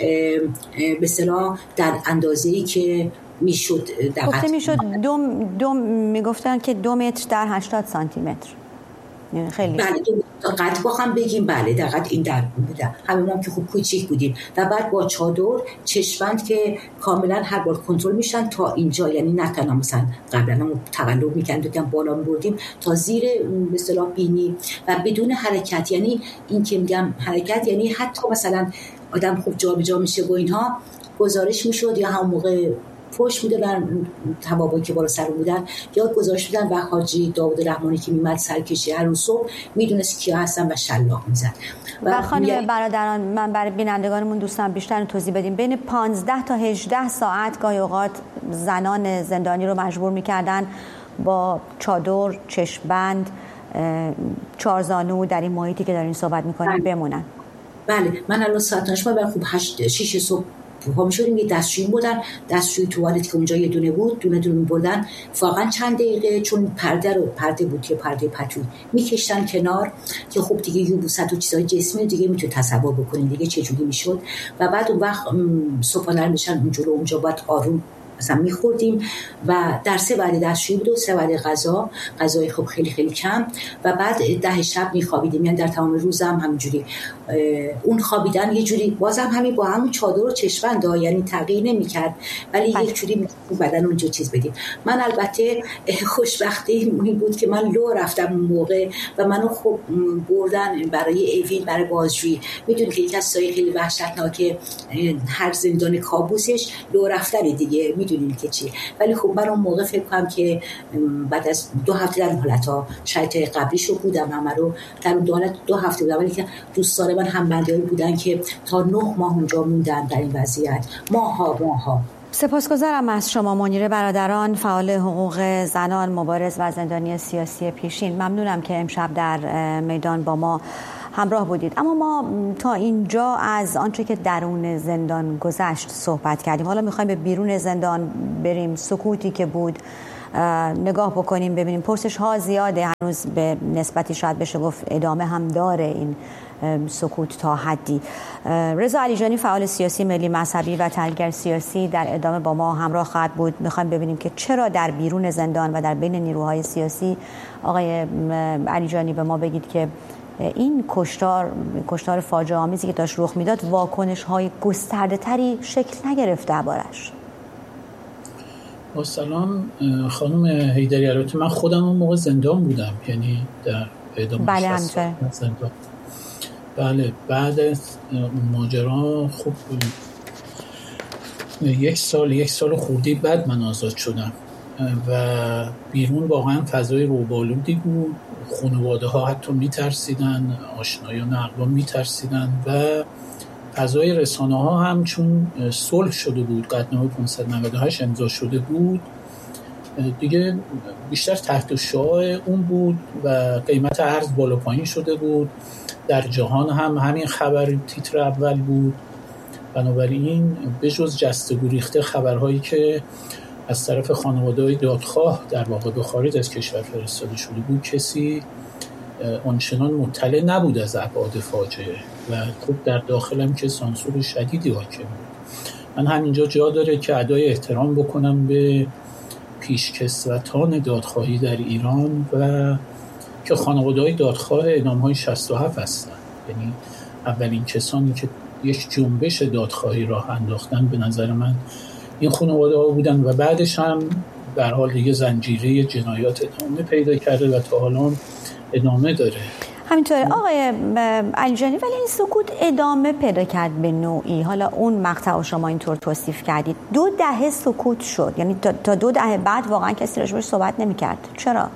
به اصطلاح در اندازه‌ای که میشد گفته میشد دوم میگفتن که 2 متر در 80 سانتی متر، یعنی خیلی بله قد با هم بگیم. بله دقیق این در بودن، همه ما که خوب کوچیک بودیم و بعد با چادر چشمند که کاملا هر بار کنترل میشن تا اینجا، یعنی نه تنها مثلا قبلا هم تقلب میکنن که بالا میبردیم تا زیر به اصطلاح بینی و بدون حرکت. یعنی این که میگم حرکت یعنی حتی مثلا آدم خوب جا به جا میشه و اینها گزارش میشد یا هم موقع پشت میدادن توابایی که بالا سر بودن یا گذاشت بودن و حاجی داوود رحمانی که میمد سرکشی هر روز صبح میدونست کیا هستن و شلاق میزد. و خانم برادران من برای بینندگانمون دوستان بیشتر توضیح بدیم، بین 15 تا 18 ساعت گاهی اوقات زنان زندانی رو مجبور میکردن با چادر، چشم‌بند، چارزانو در این محیطی که دارین صحبت میکنیم بمونن. بله من الان ساعتش ما خوب 6 صبح پا می‌شدیم، یه دستشویی بودن، دستشویی توالت که اونجا یه دونه بود، دونه می‌بردن واقعا چند دقیقه، چون پرده بود که پرده پتویی می‌کشتن کنار که خب دیگه یوبوست و چیزای جسمی دیگه میتونید تصور بکنید دیگه چه جوری میشد. و بعد اون وقت صبحانه میشن اونجا باید آروم مثلا می‌خوردیم و در 3 وعده دستشویی بود و 3 وعده غذای خب خیلی خیلی کم و بعد 10 شب می‌خوابیدیم. یعنی در تمام روزم همینجوری اون خوابیدن یه جوری بازم همین با همون چادر و چشم‌بند، یعنی تغییر نمی‌کرد ولی یک جوری اون بدن اونجا چیز بدیم. من البته خوشبختی این بود که من لو رفتم اون موقع و منو خب بردن برای ایوین، برای بازجویی. میدونید که یک از چیزای خیلی وحشتناک هر زندان کابوسش لو رفتن دیگه، میدونید که چی. ولی خب من اون موقع فکر کنم که بعد از 2 هفته در حالتا شرایط قبلیشو بودم، همه رو در اون 2 هفته بودم، ولی که دوستان من هم بنده‌ای بودن که تا 9 ماه اونجا موندن در این وضعیت، ماها. سپاسگزارم از شما منیره برادران، فعال حقوق زنان، مبارز و زندانی سیاسی پیشین. ممنونم که امشب در میدان با ما همراه بودید. اما ما تا اینجا از آنچه که درون زندان گذشت صحبت کردیم. حالا میخوایم به بیرون زندان بریم، سکوتی که بود نگاه بکنیم، ببینیم. پرسش ها زیاده، هنوز به نسبتی شاید بشه گفت ادامه هم داره این سکوت تا حدی. رضا علیجانی، فعال سیاسی، ملی مذهبی و تحلیلگر سیاسی، در ادامه با ما همراه خواهد بود. میخوایم ببینیم که چرا در بیرون زندان و در بین نیروهای سیاسی، آقای علیجانی به ما بگید که این کشتار فاجعه آمیزی که داشت رخ میداد واکنش های گسترده تری شکل نگرفت دربارش؟ با سلام خانم حیدری. البته من خودم اون موقع زندان بودم، یعنی در اعدام زندان. بله، بعد از ماجرا خب 1 سال خوردی بعد من آزاد شدم و بیرون واقعا فضای روبالودی بود. خانواده ها حتی میترسیدن، آشنایان اقوام میترسیدن و فضای رسانه ها هم چون صلح شده بود، قطعنامه 598 امضا شده بود دیگه، بیشتر تحت شعاع اون بود و قیمت ارز بالا پایین شده بود. در جهان هم همین خبر تیتر اول بود. بنابراین به جز جسته گریخته خبرهایی که از طرف خانواده‌های دادخواه در واقع به خارج از کشور فرستاده شده بود، کسی آنچنان مطلع نبود از ابعاد فاجعه و خب در داخلم که سانسور شدیدی حاکم بود. من همینجا جا داره که ادای احترام بکنم به پیشکسوتان دادخواهی در ایران و که خانواده‌های دادخواه اعدام‌های 67 هستند. یعنی اولین کسانی که یک جنبش دادخواهی راه انداختن به نظر من این خانواده‌ها بودن و بعدش هم در حال دیگه زنجیره جنایات ادامه پیدا کرده و تا حالا ادامه داره. همینطوره آقای علیجانی، ولی این سکوت ادامه پیدا کرد به نوعی. حالا اون مقطع شما اینطور توصیف کردید 2 دهه سکوت شد، یعنی تا 2 دهه بعد واقعا کسی راجبش صحبت نمی کرد. چرا؟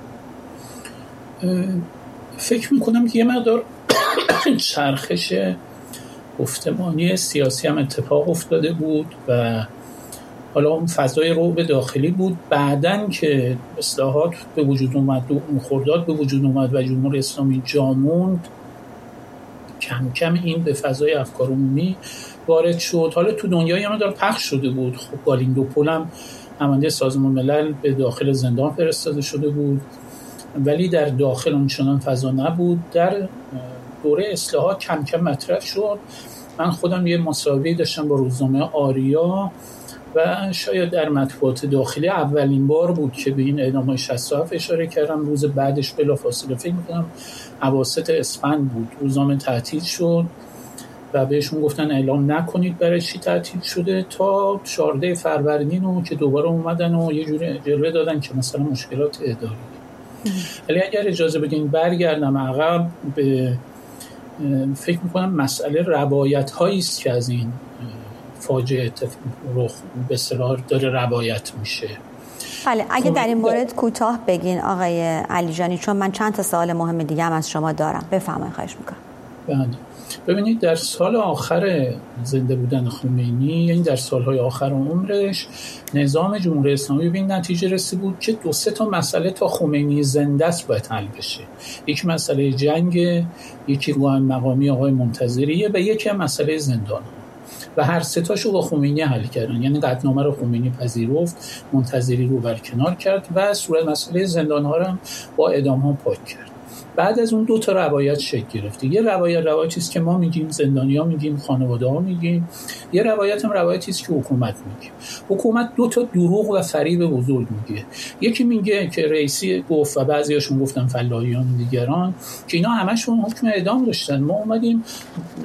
فکر میکنم که یه مقدار چرخش گفتمانی سیاسی هم اتفاق افتاده بود و حالا اون فضای رعب داخلی بود. بعدن که اصلاحات به وجود اومد و خرداد به وجود اومد و جمهوری اسلامی جا موند، کم کم این به فضای افکار عمومی وارد شد. حالا تو دنیای هم داره پخش شده بود. خب گالیندوپول هم نماینده سازمان ملل به داخل زندان فرستاده شده بود، ولی در داخل اونچنان فضا نبود. در دوره اصلاحات کم کم مطرح شد. من خودم یه مصاحبه داشتم با روزنامه آریا و شاید در مطبوعات داخلی اولین بار بود که به این اعدام‌های 67 اشاره کردم. روز بعدش بلافاصله فکر می‌کنم اواسط اسفند بود، روزنامه تعطیل شد و بهشون گفتن اعلام نکنید برای چی تعطیل شده تا 14 فروردین رو که دوباره اومدن و یه جوری جلوه دادن که مثلا مشکلات اداری. ولی اگر اجازه بدین برگردم عقب، به فکر می‌کنم مسئله روایت‌هایی است که از این فاجعه رخ به اصطلاح داره روایت میشه. بله، اگه در این مورد کوتاه بگین آقای علیجانی، چون من چند تا سوال مهم دیگه هم از شما دارم. بفرمایید، خواهش میکنم. بله، ببینید در سال آخر زنده بودن خمینی، یعنی در سالهای آخر عمرش، نظام جمهوری اسلامی به این نتیجه رسید بود که 2-3 تا مسئله تا خمینی زنده است باید حل بشه. یک مسئله جنگ، یکی قائم مقامی آقای منتظریه و یکی مسئله زندان. و هر 3 تاشو با خمینی حل کردن. یعنی قطعنامه رو خمینی پذیرفت، منتظری رو برکنار کرد و صورت مسئله زندان‌ها رو هم با اعدام‌ها پاک کرد. بعد از اون 2 تا روایت شکل گرفت. یه روایتی است که ما میگیم، زندانی‌ها میگیم، خانواده‌ها میگیم. یه روایت هم روایتی است که حکومت میگه. حکومت 2 تا دروغ و فریب بزرگ میگه. یکی میگه که رئیسی گفت و بعضیاشون گفتن فلاحیان و دیگران که اینا همشون حکم اعدام داشتن. ما اومدیم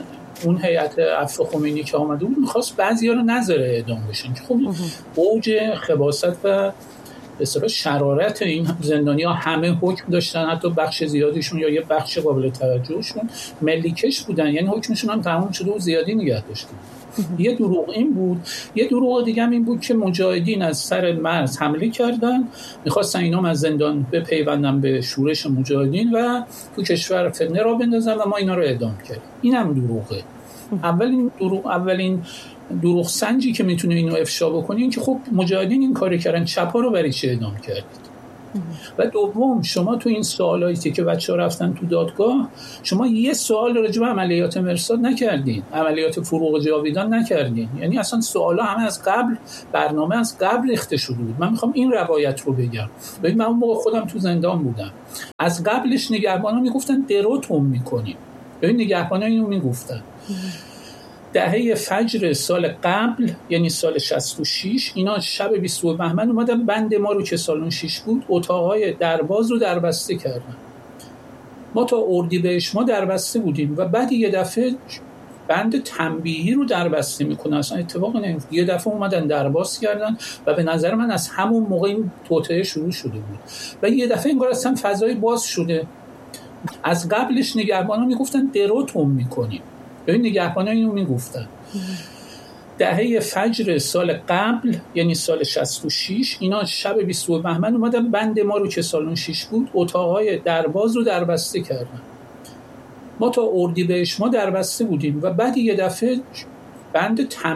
اون هیئت عفو خمینی که آمده بود میخواست بعضیا رو نذاره اعدام بشن که خب اوج خباثت و به اصطلاح شرارت این زندانی‌ها همه حکم داشتن، حتی بخش زیادیشون یا یه بخش قابل توجهشون ملیکش بودن، یعنی حکمشون هم تمام شده و زیادی نگه داشتن. یه دروغ این بود. یه دروغ دیگه هم این بود که مجاهدین از سر مرز حمله کردن، میخواستن اینا از زندان بپیوندن به شورش مجاهدین و تو کشور فتنه را بندازن و ما اینا رو اعدام کردیم. این هم دروغه. اولین دروغ سنجی که میتونه اینو افشا بکنه این که خب مجاهدین این کار کردن، چپا رو برای چه اعدام کردید؟ و دوم، شما تو این سوالاتی که بچه‌ها رفتن تو دادگاه، شما یه سوال راجع به عملیات مرصاد نکردین، عملیات فروغ جاویدان نکردین. یعنی اصلا سوالا همه از قبل، برنامه از قبل ریخته شده بود. من میخوام این روایت رو بگم. ببین من اون موقع خودم تو زندان بودم. از قبلش نگهبانا میگفتن دروتون میکنیم. ببین نگهبانا اینو میگفتن. دهه فجر سال قبل، یعنی سال 66، اینا شب 22 بهمن اومدن بند ما رو که سالن 6 بود، اتاقهای درباز رو دربسته کردن. ما تا اردیبهشت ما دربسته بودیم و بعد یه دفعه بند تنبیهی رو دربسته میکنن. اصلا اتفاق نمیفته. یه دفعه اومدن درباز کردن و به نظر من از همون موقع این توطئه شروع شده بود و یه دفعه انگار اصلا فضای باز شده. از قبلش نگهبانا میگفتن دروتون میکنیم. ببین نگهبانا اینو میگفتن. دهه فجر سال قبل، یعنی سال 66، اینا شب 22 بهمن اومدن بند ما رو که سالن 6 بود، اتاقهای درباز رو دربسته کردن. ما تا اردیبهشت ما دربسته بودیم و بعد یه دفعه بند